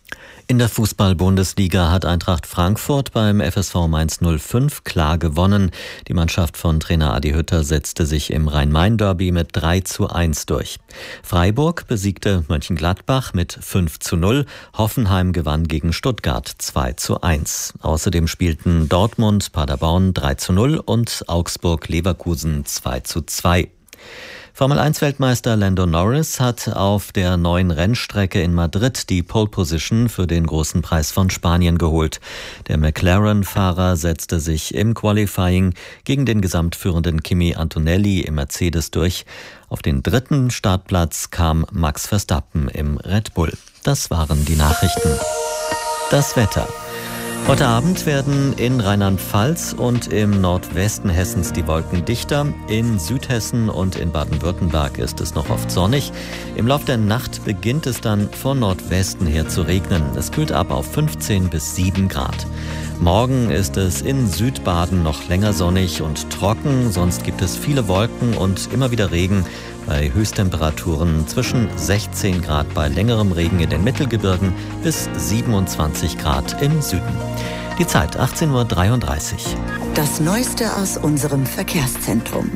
In der Fußball-Bundesliga hat Eintracht Frankfurt beim FSV Mainz 05 klar gewonnen. Die Mannschaft von Trainer Adi Hütter setzte sich im Rhein-Main-Derby mit 3:1 durch. Freiburg besiegte Mönchengladbach mit 5:0. Hoffenheim gewann gegen Stuttgart 2:1. Außerdem spielten Dortmund Paderborn 3:0 und Augsburg Leverkusen 2:2. Formel-1-Weltmeister Lando Norris hat auf der neuen Rennstrecke in Madrid die Pole-Position für den großen Preis von Spanien geholt. Der McLaren-Fahrer setzte sich im Qualifying gegen den gesamtführenden Kimi Antonelli im Mercedes durch. Auf den 3. Startplatz kam Max Verstappen im Red Bull. Das waren die Nachrichten. Das Wetter. Heute Abend werden in Rheinland-Pfalz und im Nordwesten Hessens die Wolken dichter. In Südhessen und in Baden-Württemberg ist es noch oft sonnig. Im Laufe der Nacht beginnt es dann von Nordwesten her zu regnen. Es kühlt ab auf 15 bis 7 Grad. Morgen ist es in Südbaden noch länger sonnig und trocken. Sonst gibt es viele Wolken und immer wieder Regen. Bei Höchsttemperaturen zwischen 16 Grad bei längerem Regen in den Mittelgebirgen bis 27 Grad im Süden. Die Zeit 18:33 Uhr. Das Neueste aus unserem Verkehrszentrum.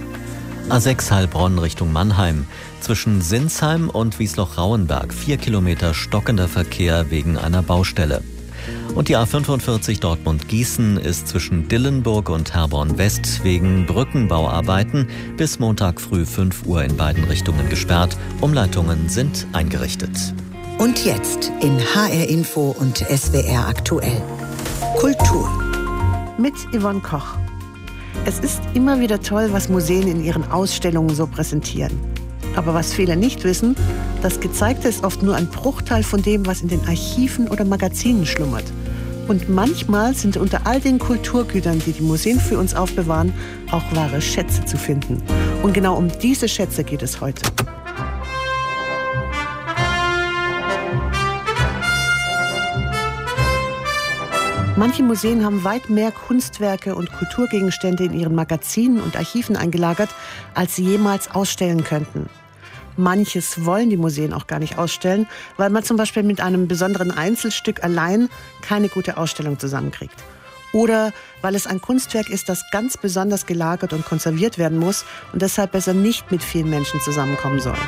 A6 Heilbronn Richtung Mannheim. Zwischen Sinsheim und Wiesloch-Rauenberg 4 Kilometer stockender Verkehr wegen einer Baustelle. Und die A45 Dortmund-Gießen ist zwischen Dillenburg und Herborn-West wegen Brückenbauarbeiten bis Montag früh 5 Uhr in beiden Richtungen gesperrt. Umleitungen sind eingerichtet. Und jetzt in HR Info und SWR aktuell. Kultur. Mit Yvonne Koch. Es ist immer wieder toll, was Museen in ihren Ausstellungen so präsentieren. Aber was viele nicht wissen, das Gezeigte ist oft nur ein Bruchteil von dem, was in den Archiven oder Magazinen schlummert. Und manchmal sind unter all den Kulturgütern, die die Museen für uns aufbewahren, auch wahre Schätze zu finden. Und genau um diese Schätze geht es heute. Manche Museen haben weit mehr Kunstwerke und Kulturgegenstände in ihren Magazinen und Archiven eingelagert, als sie jemals ausstellen könnten. Manches wollen die Museen auch gar nicht ausstellen, weil man zum Beispiel mit einem besonderen Einzelstück allein keine gute Ausstellung zusammenkriegt. Oder weil es ein Kunstwerk ist, das ganz besonders gelagert und konserviert werden muss und deshalb besser nicht mit vielen Menschen zusammenkommen soll.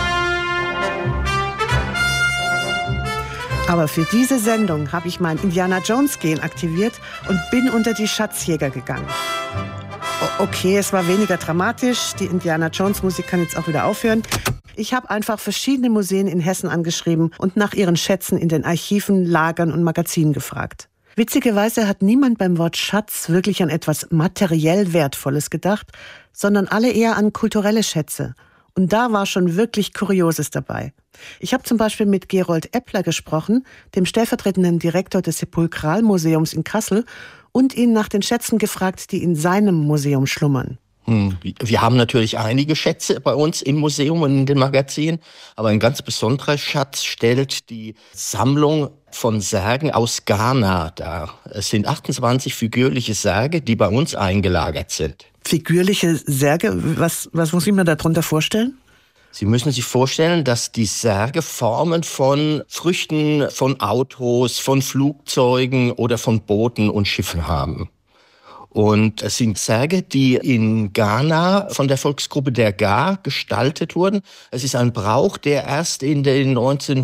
Aber für diese Sendung habe ich mein Indiana-Jones-Gen aktiviert und bin unter die Schatzjäger gegangen. Okay, es war weniger dramatisch. Die Indiana-Jones-Musik kann jetzt auch wieder aufhören. Ich habe einfach verschiedene Museen in Hessen angeschrieben und nach ihren Schätzen in den Archiven, Lagern und Magazinen gefragt. Witzigerweise hat niemand beim Wort Schatz wirklich an etwas materiell Wertvolles gedacht, sondern alle eher an kulturelle Schätze. Und da war schon wirklich Kurioses dabei. Ich habe zum Beispiel mit Gerold Eppler gesprochen, dem stellvertretenden Direktor des Sepulkralmuseums in Kassel, und ihn nach den Schätzen gefragt, die in seinem Museum schlummern. Wir haben natürlich einige Schätze bei uns im Museum und in den Magazinen, aber ein ganz besonderer Schatz stellt die Sammlung von Särgen aus Ghana dar. Es sind 28 figürliche Särge, die bei uns eingelagert sind. Figürliche Särge? Was muss ich mir darunter vorstellen? Sie müssen sich vorstellen, dass die Särge Formen von Früchten, von Autos, von Flugzeugen oder von Booten und Schiffen haben. Und es sind Särge, die in Ghana von der Volksgruppe der Ga gestaltet wurden. Es ist ein Brauch, der erst in den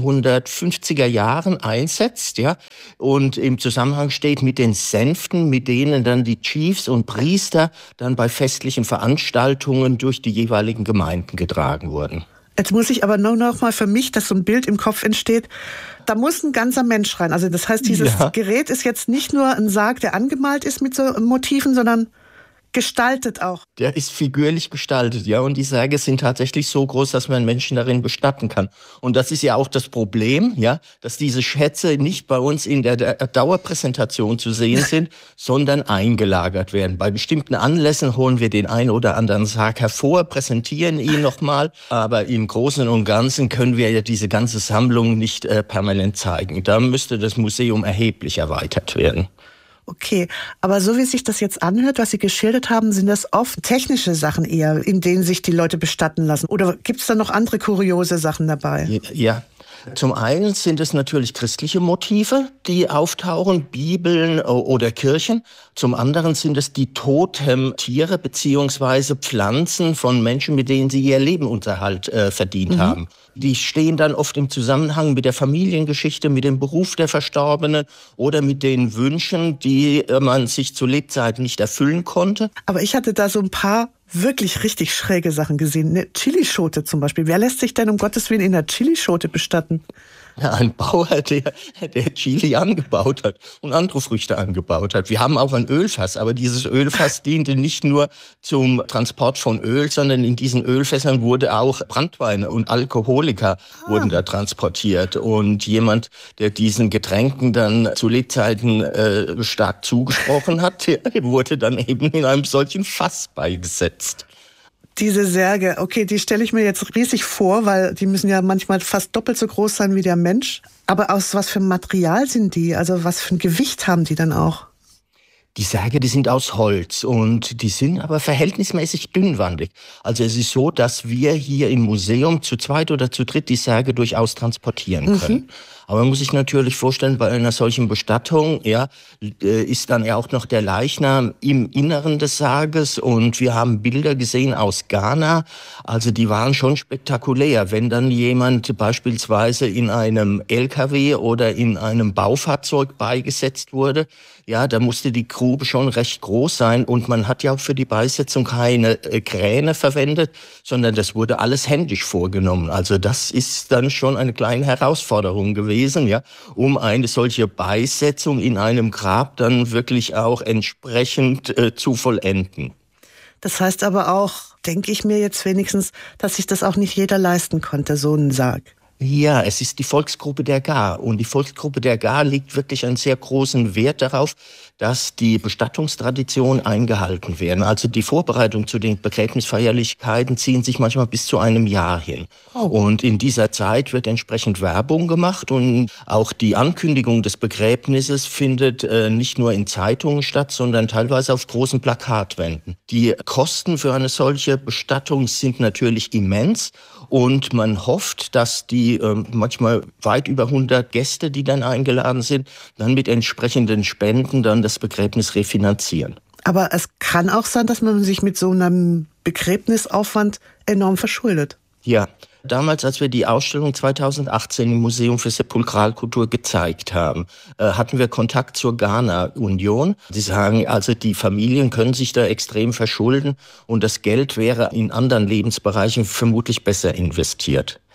1950er Jahren einsetzt, ja, und im Zusammenhang steht mit den Sänften, mit denen dann die Chiefs und Priester dann bei festlichen Veranstaltungen durch die jeweiligen Gemeinden getragen wurden. Jetzt muss ich aber nur noch mal für mich, dass so ein Bild im Kopf entsteht, da muss ein ganzer Mensch rein. Also das heißt, dieses Gerät ist jetzt nicht nur ein Sarg, der angemalt ist mit so Motiven, sondern gestaltet auch. Der ist figürlich gestaltet, ja, und die Särge sind tatsächlich so groß, dass man Menschen darin bestatten kann. Und das ist ja auch das Problem, ja, dass diese Schätze nicht bei uns in der Dauerpräsentation zu sehen sind, sondern eingelagert werden. Bei bestimmten Anlässen holen wir den einen oder anderen Sarg hervor, präsentieren ihn nochmal, aber im Großen und Ganzen können wir ja diese ganze Sammlung nicht permanent zeigen. Da müsste das Museum erheblich erweitert werden. Okay, aber so wie sich das jetzt anhört, was Sie geschildert haben, sind das oft technische Sachen eher, in denen sich die Leute bestatten lassen. Oder gibt es da noch andere kuriose Sachen dabei? Ja. Zum einen sind es natürlich christliche Motive, die auftauchen, Bibeln oder Kirchen. Zum anderen sind es die Totemtiere bzw. Pflanzen von Menschen, mit denen sie ihr Lebensunterhalt verdient haben. Die stehen dann oft im Zusammenhang mit der Familiengeschichte, mit dem Beruf der Verstorbenen oder mit den Wünschen, die man sich zu Lebzeiten nicht erfüllen konnte. Aber ich hatte da so ein paar wirklich richtig schräge Sachen gesehen. Eine Chilischote zum Beispiel. Wer lässt sich denn um Gottes Willen in einer Chilischote bestatten? Ja, ein Bauer, der Chili angebaut hat und andere Früchte angebaut hat. Wir haben auch ein Ölfass, aber dieses Ölfass diente nicht nur zum Transport von Öl, sondern in diesen Ölfässern wurde auch Branntwein und Alkoholiker wurden da transportiert. Und jemand, der diesen Getränken dann zu Lebzeiten stark zugesprochen hat, wurde dann eben in einem solchen Fass beigesetzt. Diese Särge, okay, die stelle ich mir jetzt riesig vor, weil die müssen ja manchmal fast doppelt so groß sein wie der Mensch. Aber aus was für einem Material sind die? Also was für ein Gewicht haben die dann auch? Die Särge, die sind aus Holz und die sind aber verhältnismäßig dünnwandig. Also es ist so, dass wir hier im Museum zu zweit oder zu dritt die Särge durchaus transportieren können. Aber man muss sich natürlich vorstellen, bei einer solchen Bestattung, ja, ist dann ja auch noch der Leichnam im Inneren des Sarges und wir haben Bilder gesehen aus Ghana. Also die waren schon spektakulär. Wenn dann jemand beispielsweise in einem LKW oder in einem Baufahrzeug beigesetzt wurde, ja, da musste die Grube schon recht groß sein und man hat ja auch für die Beisetzung keine Kräne verwendet, sondern das wurde alles händisch vorgenommen. Also das ist dann schon eine kleine Herausforderung gewesen, ja, um eine solche Beisetzung in einem Grab dann wirklich auch entsprechend zu vollenden. Das heißt aber auch, denke ich mir jetzt wenigstens, dass sich das auch nicht jeder leisten konnte, so einen Sarg. Ja, es ist die Volksgruppe der Ga und die Volksgruppe der Ga legt wirklich einen sehr großen Wert darauf, dass die Bestattungstraditionen eingehalten werden. Also die Vorbereitung zu den Begräbnisfeierlichkeiten ziehen sich manchmal bis zu einem Jahr hin. Und in dieser Zeit wird entsprechend Werbung gemacht und auch die Ankündigung des Begräbnisses findet nicht nur in Zeitungen statt, sondern teilweise auf großen Plakatwänden. Die Kosten für eine solche Bestattung sind natürlich immens. Und man hofft, dass die manchmal weit über 100 Gäste, die dann eingeladen sind, dann mit entsprechenden Spenden dann das Begräbnis refinanzieren. Aber es kann auch sein, dass man sich mit so einem Begräbnisaufwand enorm verschuldet. Ja, damals, als wir die Ausstellung 2018 im Museum für Sepulkralkultur gezeigt haben, hatten wir Kontakt zur Ghana-Union. Sie sagen, also die Familien können sich da extrem verschulden und das Geld wäre in anderen Lebensbereichen vermutlich besser investiert.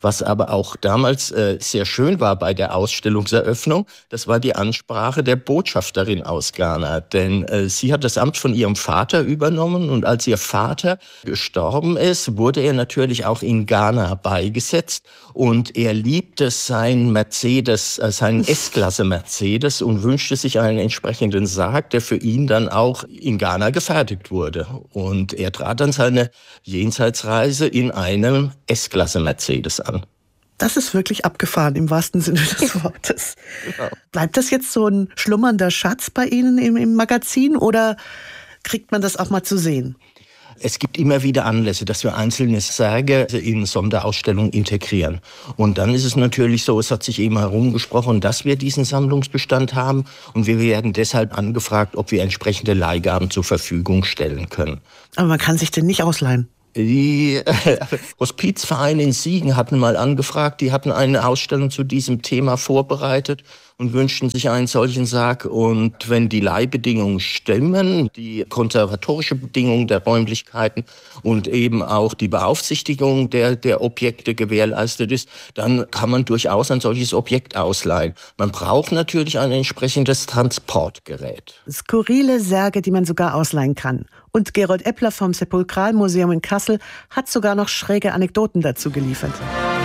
Was aber auch damals sehr schön war bei der Ausstellungseröffnung, das war die Ansprache der Botschafterin aus Ghana. Denn sie hat das Amt von ihrem Vater übernommen und als ihr Vater gestorben ist, wurde er natürlich auch in Ghana beigesetzt. Und er liebte seinen Mercedes, seinen S-Klasse Mercedes und wünschte sich einen entsprechenden Sarg, der für ihn dann auch in Ghana gefertigt wurde. Und er trat dann seine Jenseitsreise in einem S-Klasse Mercedes an. Das ist wirklich abgefahren im wahrsten Sinne des Wortes. Genau. Bleibt das jetzt so ein schlummernder Schatz bei Ihnen im Magazin oder kriegt man das auch mal zu sehen? Es gibt immer wieder Anlässe, dass wir einzelne Särge in Sonderausstellungen integrieren. Und dann ist es natürlich so, es hat sich eben herumgesprochen, dass wir diesen Sammlungsbestand haben. Und wir werden deshalb angefragt, ob wir entsprechende Leihgaben zur Verfügung stellen können. Aber man kann sich den nicht ausleihen. Die Hospizvereine in Siegen hatten mal angefragt, die hatten eine Ausstellung zu diesem Thema vorbereitet und wünschten sich einen solchen Sarg. Und wenn die Leihbedingungen stimmen, die konservatorische Bedingungen der Räumlichkeiten und eben auch die Beaufsichtigung der Objekte gewährleistet ist, dann kann man durchaus ein solches Objekt ausleihen. Man braucht natürlich ein entsprechendes Transportgerät. Skurrile Särge, die man sogar ausleihen kann. Und Gerold Eppler vom Sepulkralmuseum in Kassel hat sogar noch schräge Anekdoten dazu geliefert.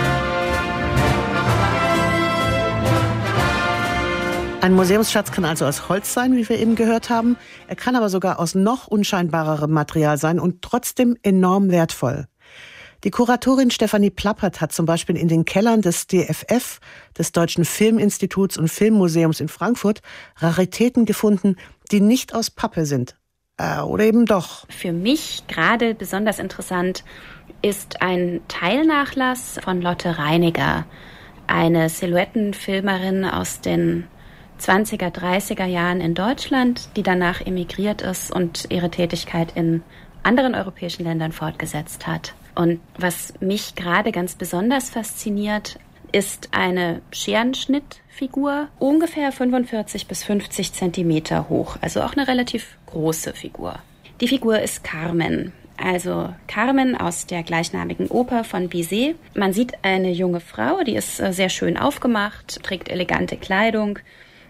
Ein Museumsschatz kann also aus Holz sein, wie wir eben gehört haben. Er kann aber sogar aus noch unscheinbarerem Material sein und trotzdem enorm wertvoll. Die Kuratorin Stefanie Plappert hat zum Beispiel in den Kellern des DFF, des Deutschen Filminstituts und Filmmuseums in Frankfurt, Raritäten gefunden, die nicht aus Pappe sind. Oder eben doch. Für mich gerade besonders interessant ist ein Teilnachlass von Lotte Reiniger, eine Silhouettenfilmerin aus den 20er, 30er Jahren in Deutschland, die danach emigriert ist und ihre Tätigkeit in anderen europäischen Ländern fortgesetzt hat. Und was mich gerade ganz besonders fasziniert, ist eine Scherenschnittfigur, ungefähr 45 bis 50 Zentimeter hoch, also auch eine relativ große Figur. Die Figur ist Carmen, also Carmen aus der gleichnamigen Oper von Bizet. Man sieht eine junge Frau, die ist sehr schön aufgemacht, trägt elegante Kleidung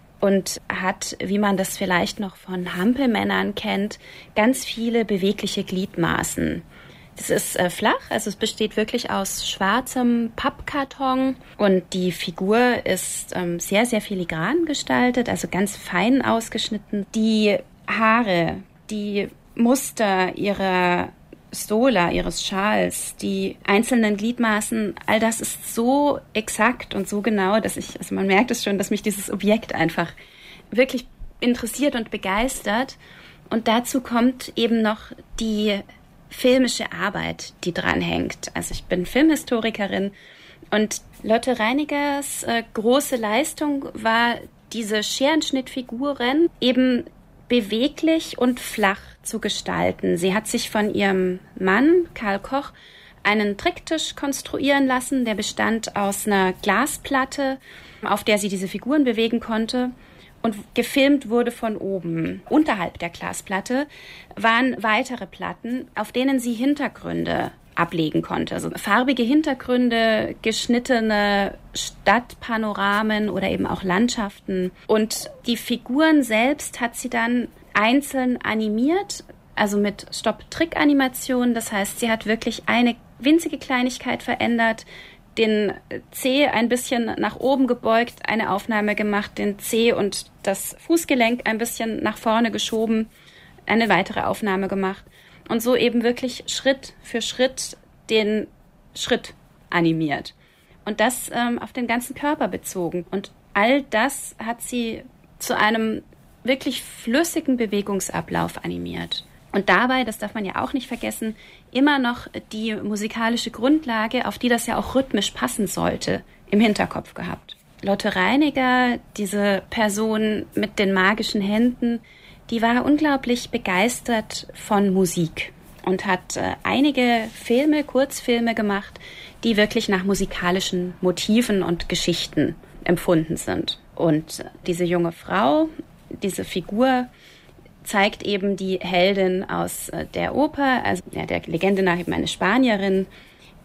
und hat, wie man das vielleicht noch von Hampelmännern kennt, ganz viele bewegliche Gliedmaßen. Es ist flach, also es besteht wirklich aus schwarzem Pappkarton und die Figur ist sehr, sehr filigran gestaltet, also ganz fein ausgeschnitten. Die Haare, die Muster ihrer Stola, ihres Schals, die einzelnen Gliedmaßen, all das ist so exakt und so genau, dass also man merkt es schon, dass mich dieses Objekt einfach wirklich interessiert und begeistert. Und dazu kommt eben noch die filmische Arbeit, die dran hängt. Also ich bin Filmhistorikerin und Lotte Reinigers große Leistung war, diese Scherenschnittfiguren eben beweglich und flach zu gestalten. Sie hat sich von ihrem Mann, Karl Koch, einen Tricktisch konstruieren lassen, der bestand aus einer Glasplatte, auf der sie diese Figuren bewegen konnte. Und gefilmt wurde von oben. Unterhalb der Glasplatte waren weitere Platten, auf denen sie Hintergründe ablegen konnte. Also farbige Hintergründe, geschnittene Stadtpanoramen oder eben auch Landschaften. Und die Figuren selbst hat sie dann einzeln animiert, also mit Stop-Trick-Animation. Das heißt, sie hat wirklich eine winzige Kleinigkeit verändert, den Zeh ein bisschen nach oben gebeugt, eine Aufnahme gemacht, den Zeh und das Fußgelenk ein bisschen nach vorne geschoben, eine weitere Aufnahme gemacht und so eben wirklich Schritt für Schritt den Schritt animiert. Und das auf den ganzen Körper bezogen. Und all das hat sie zu einem wirklich flüssigen Bewegungsablauf animiert. Und dabei, das darf man ja auch nicht vergessen, immer noch die musikalische Grundlage, auf die das ja auch rhythmisch passen sollte, im Hinterkopf gehabt. Lotte Reiniger, diese Person mit den magischen Händen, die war unglaublich begeistert von Musik und hat einige Filme, Kurzfilme gemacht, die wirklich nach musikalischen Motiven und Geschichten empfunden sind. Und diese junge Frau, diese Figur, zeigt eben die Heldin aus der Oper, also der Legende nach eben eine Spanierin,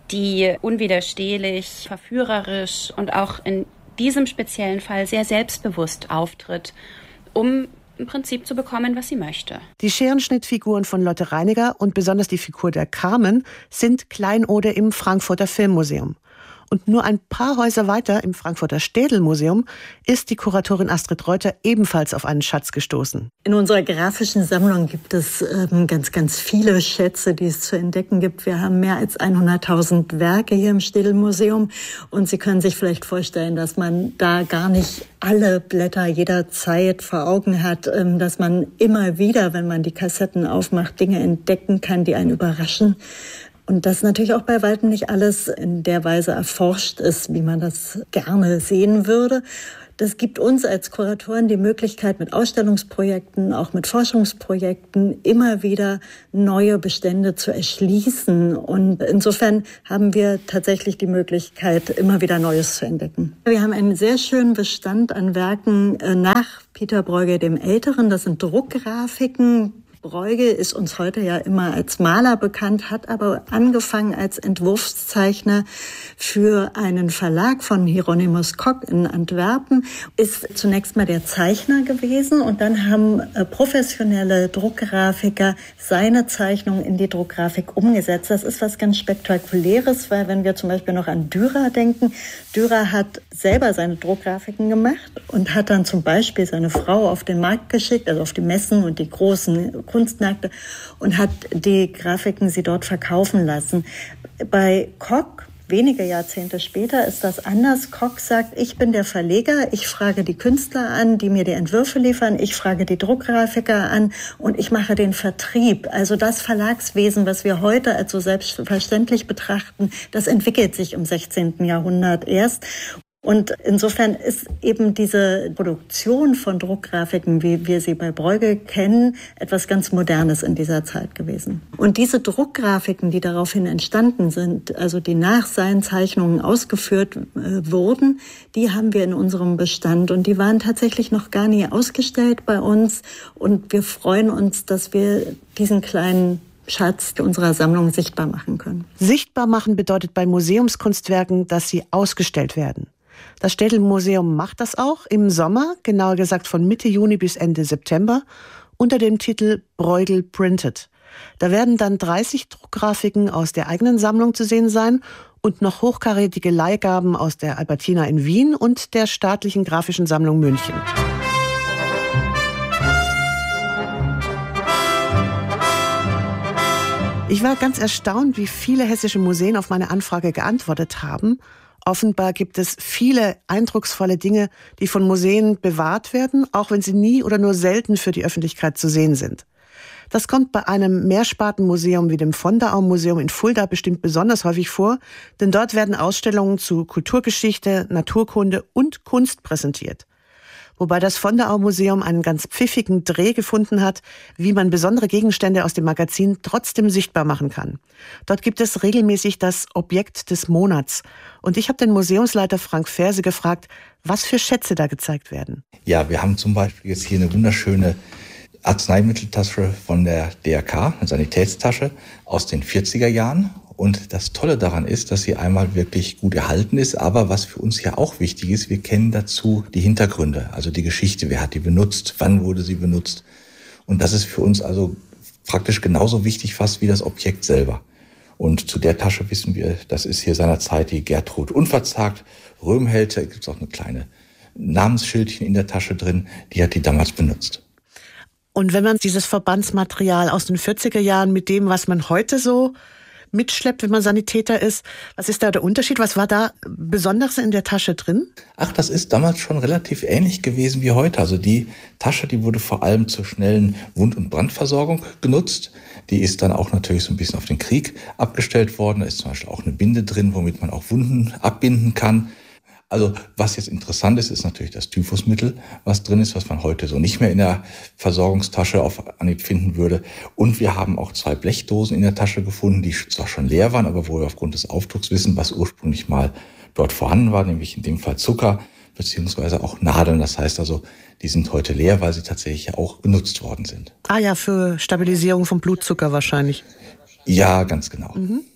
die unwiderstehlich, verführerisch und auch in diesem speziellen Fall sehr selbstbewusst auftritt, um im Prinzip zu bekommen, was sie möchte. Die Scherenschnittfiguren von Lotte Reiniger und besonders die Figur der Carmen sind Kleinode im Frankfurter Filmmuseum. Und nur ein paar Häuser weiter im Frankfurter Städelmuseum ist die Kuratorin Astrid Reuter ebenfalls auf einen Schatz gestoßen. In unserer grafischen Sammlung gibt es ganz, ganz viele Schätze, die es zu entdecken gibt. Wir haben mehr als 100.000 Werke hier im Städelmuseum. Und Sie können sich vielleicht vorstellen, dass man da gar nicht alle Blätter jederzeit vor Augen hat, dass man immer wieder, wenn man die Kassetten aufmacht, Dinge entdecken kann, die einen überraschen. Und dass natürlich auch bei weitem nicht alles in der Weise erforscht ist, wie man das gerne sehen würde. Das gibt uns als Kuratoren die Möglichkeit, mit Ausstellungsprojekten, auch mit Forschungsprojekten immer wieder neue Bestände zu erschließen. Und insofern haben wir tatsächlich die Möglichkeit, immer wieder Neues zu entdecken. Wir haben einen sehr schönen Bestand an Werken nach Peter Bruegel dem Älteren. Das sind Druckgrafiken. Bruegel ist uns heute ja immer als Maler bekannt, hat aber angefangen als Entwurfszeichner für einen Verlag von Hieronymus Kock in Antwerpen, ist zunächst mal der Zeichner gewesen und dann haben professionelle Druckgrafiker seine Zeichnung in die Druckgrafik umgesetzt. Das ist was ganz Spektakuläres, weil wenn wir zum Beispiel noch an Dürer denken, Dürer hat selber seine Druckgrafiken gemacht und hat dann zum Beispiel seine Frau auf den Markt geschickt, also auf die Messen und die großen Kunstmärkte und hat die Grafiken sie dort verkaufen lassen. Bei Kock, wenige Jahrzehnte später, ist das anders. Kock sagt, ich bin der Verleger, ich frage die Künstler an, die mir die Entwürfe liefern, ich frage die Druckgrafiker an und ich mache den Vertrieb. Also das Verlagswesen, was wir heute als so selbstverständlich betrachten, das entwickelt sich im 16. Jahrhundert erst. Und insofern ist eben diese Produktion von Druckgrafiken, wie wir sie bei Bruegel kennen, etwas ganz Modernes in dieser Zeit gewesen. Und diese Druckgrafiken, die daraufhin entstanden sind, also die nach seinen Zeichnungen ausgeführt wurden, die haben wir in unserem Bestand. Und die waren tatsächlich noch gar nie ausgestellt bei uns. Und wir freuen uns, dass wir diesen kleinen Schatz unserer Sammlung sichtbar machen können. Sichtbar machen bedeutet bei Museumskunstwerken, dass sie ausgestellt werden. Das Städelmuseum macht das auch im Sommer, genauer gesagt von Mitte Juni bis Ende September, unter dem Titel Bruegel Printed. Da werden dann 30 Druckgrafiken aus der eigenen Sammlung zu sehen sein und noch hochkarätige Leihgaben aus der Albertina in Wien und der Staatlichen Grafischen Sammlung München. Ich war ganz erstaunt, wie viele hessische Museen auf meine Anfrage geantwortet haben. Offenbar gibt es viele eindrucksvolle Dinge, die von Museen bewahrt werden, auch wenn sie nie oder nur selten für die Öffentlichkeit zu sehen sind. Das kommt bei einem Mehrspartenmuseum wie dem Vonderau-Museum in Fulda bestimmt besonders häufig vor, denn dort werden Ausstellungen zu Kulturgeschichte, Naturkunde und Kunst präsentiert. Wobei das Vonderau-Museum einen ganz pfiffigen Dreh gefunden hat, wie man besondere Gegenstände aus dem Magazin trotzdem sichtbar machen kann. Dort gibt es regelmäßig das Objekt des Monats. Und ich habe den Museumsleiter Frank Ferse gefragt, was für Schätze da gezeigt werden. Ja, wir haben zum Beispiel jetzt hier eine wunderschöne Arzneimitteltasche von der DRK, eine Sanitätstasche aus den 40er Jahren. Und das Tolle daran ist, dass sie einmal wirklich gut erhalten ist, aber was für uns ja auch wichtig ist, wir kennen dazu die Hintergründe, also die Geschichte, wer hat die benutzt, wann wurde sie benutzt. Und das ist für uns also praktisch genauso wichtig fast wie das Objekt selber. Und zu der Tasche wissen wir, das ist hier seinerzeit die Gertrud Unverzagt Röhmheld, da gibt es auch eine kleine Namensschildchen in der Tasche drin, die hat die damals benutzt. Und wenn man dieses Verbandsmaterial aus den 40er Jahren mit dem, was man heute so mitschleppt, wenn man Sanitäter ist, was ist da der Unterschied? Was war da besonders in der Tasche drin? Ach, das ist damals schon relativ ähnlich gewesen wie heute. Also die Tasche, die wurde vor allem zur schnellen Wund- und Brandversorgung genutzt. Die ist dann auch natürlich so ein bisschen auf den Krieg abgestellt worden. Da ist zum Beispiel auch eine Binde drin, womit man auch Wunden abbinden kann. Also was jetzt interessant ist, ist natürlich das Typhusmittel, was drin ist, was man heute so nicht mehr in der Versorgungstasche auf Anhieb finden würde. Und wir haben auch 2 Blechdosen in der Tasche gefunden, die zwar schon leer waren, aber wo wir aufgrund des Aufdrucks wissen, was ursprünglich mal dort vorhanden war, nämlich in dem Fall Zucker beziehungsweise auch Nadeln. Das heißt also, die sind heute leer, weil sie tatsächlich auch benutzt worden sind. Ah ja, für Stabilisierung vom Blutzucker wahrscheinlich. Ja, ganz genau. Mhm.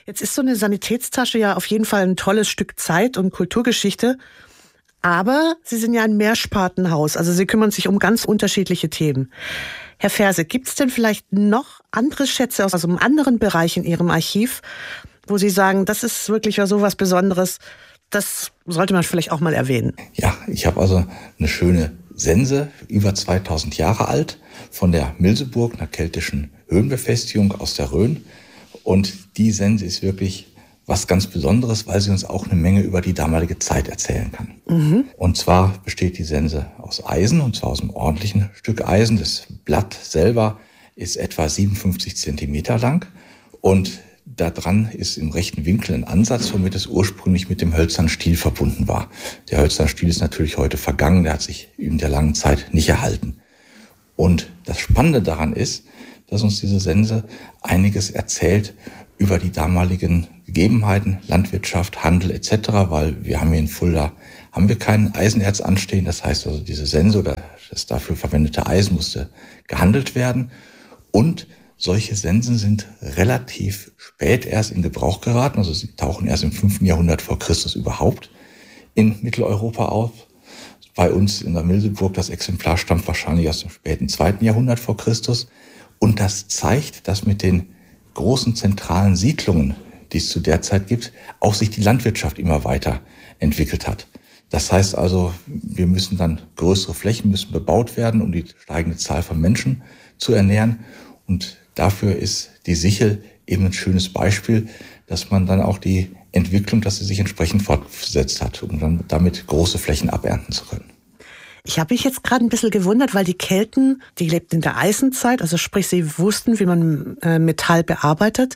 Jetzt ist so eine Sanitätstasche ja auf jeden Fall ein tolles Stück Zeit und Kulturgeschichte. Aber Sie sind ja ein Mehrspartenhaus, also Sie kümmern sich um ganz unterschiedliche Themen. Herr Ferse, gibt es denn vielleicht noch andere Schätze aus einem anderen Bereich in Ihrem Archiv, wo Sie sagen, das ist wirklich so was Besonderes, das sollte man vielleicht auch mal erwähnen? Ja, ich habe also eine schöne Sense, über 2000 Jahre alt, von der Milseburg, einer keltischen Höhenbefestigung aus der Rhön. Und die Sense ist wirklich was ganz Besonderes, weil sie uns auch eine Menge über die damalige Zeit erzählen kann. Und zwar besteht die Sense aus Eisen, und zwar aus einem ordentlichen Stück Eisen. Das Blatt selber ist etwa 57 Zentimeter lang und da dran ist im rechten Winkel ein Ansatz, womit es ursprünglich mit dem hölzernen Stiel verbunden war. Der hölzerne Stiel ist natürlich heute vergangen, der hat sich in der langen Zeit nicht erhalten. Und das Spannende daran ist, dass uns diese Sense einiges erzählt über die damaligen Gegebenheiten, Landwirtschaft, Handel etc., weil wir haben hier in Fulda kein Eisenerz anstehen. Das heißt also, diese Sense oder das dafür verwendete Eisen musste gehandelt werden. Und solche Sensen sind relativ spät erst in Gebrauch geraten. Also sie tauchen erst im 5. Jahrhundert vor Christus überhaupt in Mitteleuropa auf. Bei uns in der Milseburg, das Exemplar stammt wahrscheinlich aus dem späten 2. Jahrhundert vor Christus. Und das zeigt, dass mit den großen zentralen Siedlungen, die es zu der Zeit gibt, auch sich die Landwirtschaft immer weiter entwickelt hat. Das heißt also, wir müssen dann größere Flächen müssen bebaut werden, um die steigende Zahl von Menschen zu ernähren. Und dafür ist die Sichel eben ein schönes Beispiel, dass man dann auch die Entwicklung, dass sie sich entsprechend fortgesetzt hat, um dann damit große Flächen abernten zu können. Ich habe mich jetzt gerade ein bisschen gewundert, weil die Kelten, die lebten in der Eisenzeit, also sprich, sie wussten, wie man Metall bearbeitet.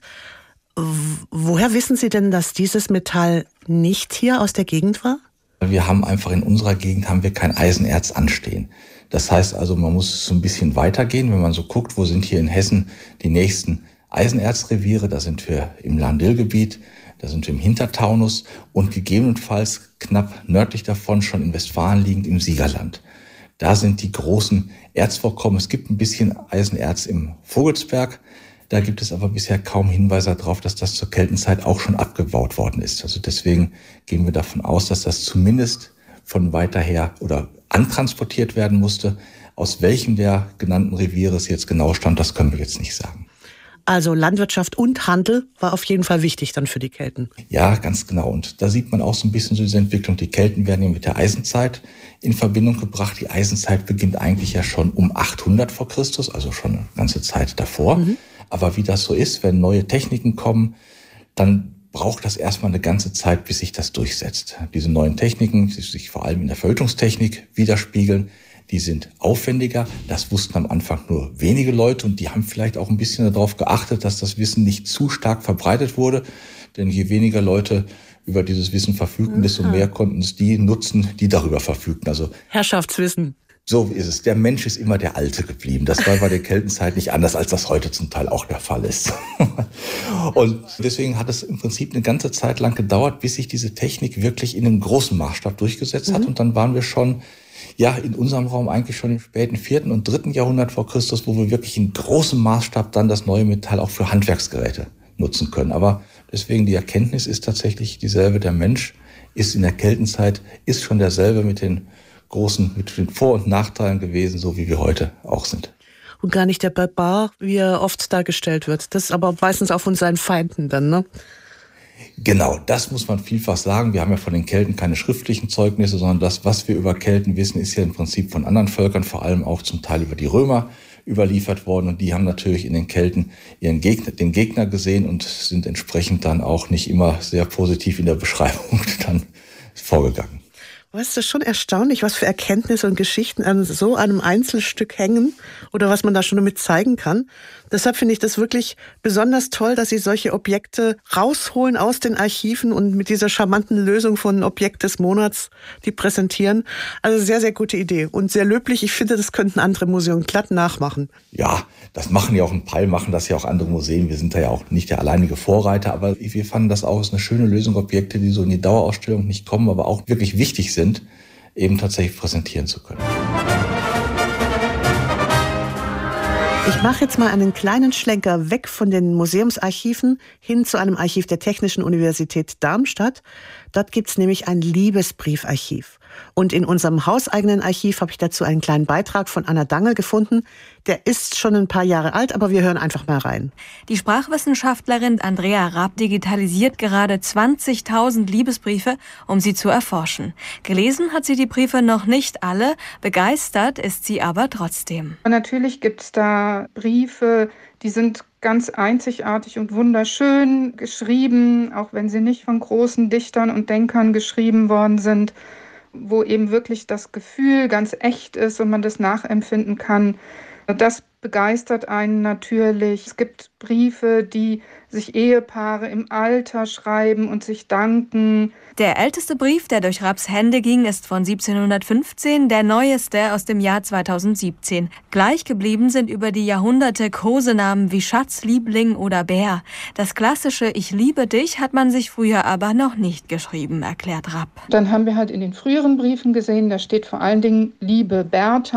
Woher wissen Sie denn, dass dieses Metall nicht hier aus der Gegend war? Wir haben einfach in unserer Gegend kein Eisenerz anstehen. Das heißt also, man muss so ein bisschen weitergehen, wenn man so guckt, wo sind hier in Hessen die nächsten Eisenerzreviere. Da sind wir im Lahn-Dill-Gebiet, da sind wir im Hintertaunus und gegebenenfalls knapp nördlich davon schon in Westfalen liegend im Siegerland. Da sind die großen Erzvorkommen. Es gibt ein bisschen Eisenerz im Vogelsberg. Da gibt es aber bisher kaum Hinweise darauf, dass das zur Keltenzeit auch schon abgebaut worden ist. Also deswegen gehen wir davon aus, dass das zumindest von weiter her oder antransportiert werden musste. Aus welchem der genannten Reviere es jetzt genau stammt, das können wir jetzt nicht sagen. Also Landwirtschaft und Handel war auf jeden Fall wichtig dann für die Kelten. Ja, ganz genau. Und da sieht man auch so ein bisschen so diese Entwicklung. Die Kelten werden ja mit der Eisenzeit in Verbindung gebracht. Die Eisenzeit beginnt eigentlich ja schon um 800 vor Christus, also schon eine ganze Zeit davor. Aber wie das so ist, wenn neue Techniken kommen, dann braucht das erstmal eine ganze Zeit, bis sich das durchsetzt. Diese neuen Techniken, die sich vor allem in der Verhütungstechnik widerspiegeln, die sind aufwendiger. Das wussten am Anfang nur wenige Leute und die haben vielleicht auch ein bisschen darauf geachtet, dass das Wissen nicht zu stark verbreitet wurde. Denn je weniger Leute über dieses Wissen verfügten, desto mehr konnten es die nutzen, die darüber verfügten. Also Herrschaftswissen. So ist es. Der Mensch ist immer der Alte geblieben. Das war bei der Keltenzeit nicht anders, als das heute zum Teil auch der Fall ist. Und deswegen hat es im Prinzip eine ganze Zeit lang gedauert, bis sich diese Technik wirklich in einem großen Maßstab durchgesetzt hat. Und dann waren wir schon, ja, in unserem Raum eigentlich schon im späten 4. und 3. Jahrhundert vor Christus, wo wir wirklich in großem Maßstab dann das neue Metall auch für Handwerksgeräte nutzen können. Aber deswegen die Erkenntnis ist tatsächlich dieselbe. Der Mensch ist in der Keltenzeit, ist schon derselbe mit den Vor- und Nachteilen gewesen, so wie wir heute auch sind. Und gar nicht der Barbar, wie er oft dargestellt wird. Das ist aber meistens auch von seinen Feinden dann, ne? Genau, das muss man vielfach sagen. Wir haben ja von den Kelten keine schriftlichen Zeugnisse, sondern das, was wir über Kelten wissen, ist ja im Prinzip von anderen Völkern, vor allem auch zum Teil über die Römer überliefert worden. Und die haben natürlich in den Kelten den Gegner gesehen und sind entsprechend dann auch nicht immer sehr positiv in der Beschreibung dann vorgegangen. Weißt du, schon erstaunlich, was für Erkenntnisse und Geschichten an so einem Einzelstück hängen oder was man da schon damit zeigen kann. Deshalb finde ich das wirklich besonders toll, dass Sie solche Objekte rausholen aus den Archiven und mit dieser charmanten Lösung von Objekt des Monats die präsentieren. Also sehr, sehr gute Idee und sehr löblich. Ich finde, das könnten andere Museen glatt nachmachen. Ja, das machen ja auch ein Teil, machen das ja auch andere Museen. Wir sind da ja auch nicht der alleinige Vorreiter, aber wir fanden das auch als eine schöne Lösung, Objekte, die so in die Dauerausstellung nicht kommen, aber auch wirklich wichtig sind, eben tatsächlich präsentieren zu können. Ich mache jetzt mal einen kleinen Schlenker weg von den Museumsarchiven hin zu einem Archiv der Technischen Universität Darmstadt. Dort gibt's nämlich ein Liebesbriefarchiv. Und in unserem hauseigenen Archiv habe ich dazu einen kleinen Beitrag von Anna Dangel gefunden. Der ist schon ein paar Jahre alt, aber wir hören einfach mal rein. Die Sprachwissenschaftlerin Andrea Rapp digitalisiert gerade 20.000 Liebesbriefe, um sie zu erforschen. Gelesen hat sie die Briefe noch nicht alle, begeistert ist sie aber trotzdem. Und natürlich gibt es da Briefe, die sind ganz einzigartig und wunderschön geschrieben, auch wenn sie nicht von großen Dichtern und Denkern geschrieben worden sind, wo eben wirklich das Gefühl ganz echt ist und man das nachempfinden kann. Das begeistert einen natürlich. Es gibt Briefe, die sich Ehepaare im Alter schreiben und sich danken. Der älteste Brief, der durch Rapps Hände ging, ist von 1715, der neueste aus dem Jahr 2017. Gleich geblieben sind über die Jahrhunderte Kosenamen wie Schatz, Liebling oder Bär. Das klassische Ich liebe dich hat man sich früher aber noch nicht geschrieben, erklärt Rapp. Dann haben wir halt in den früheren Briefen gesehen, da steht vor allen Dingen Liebe Bertha.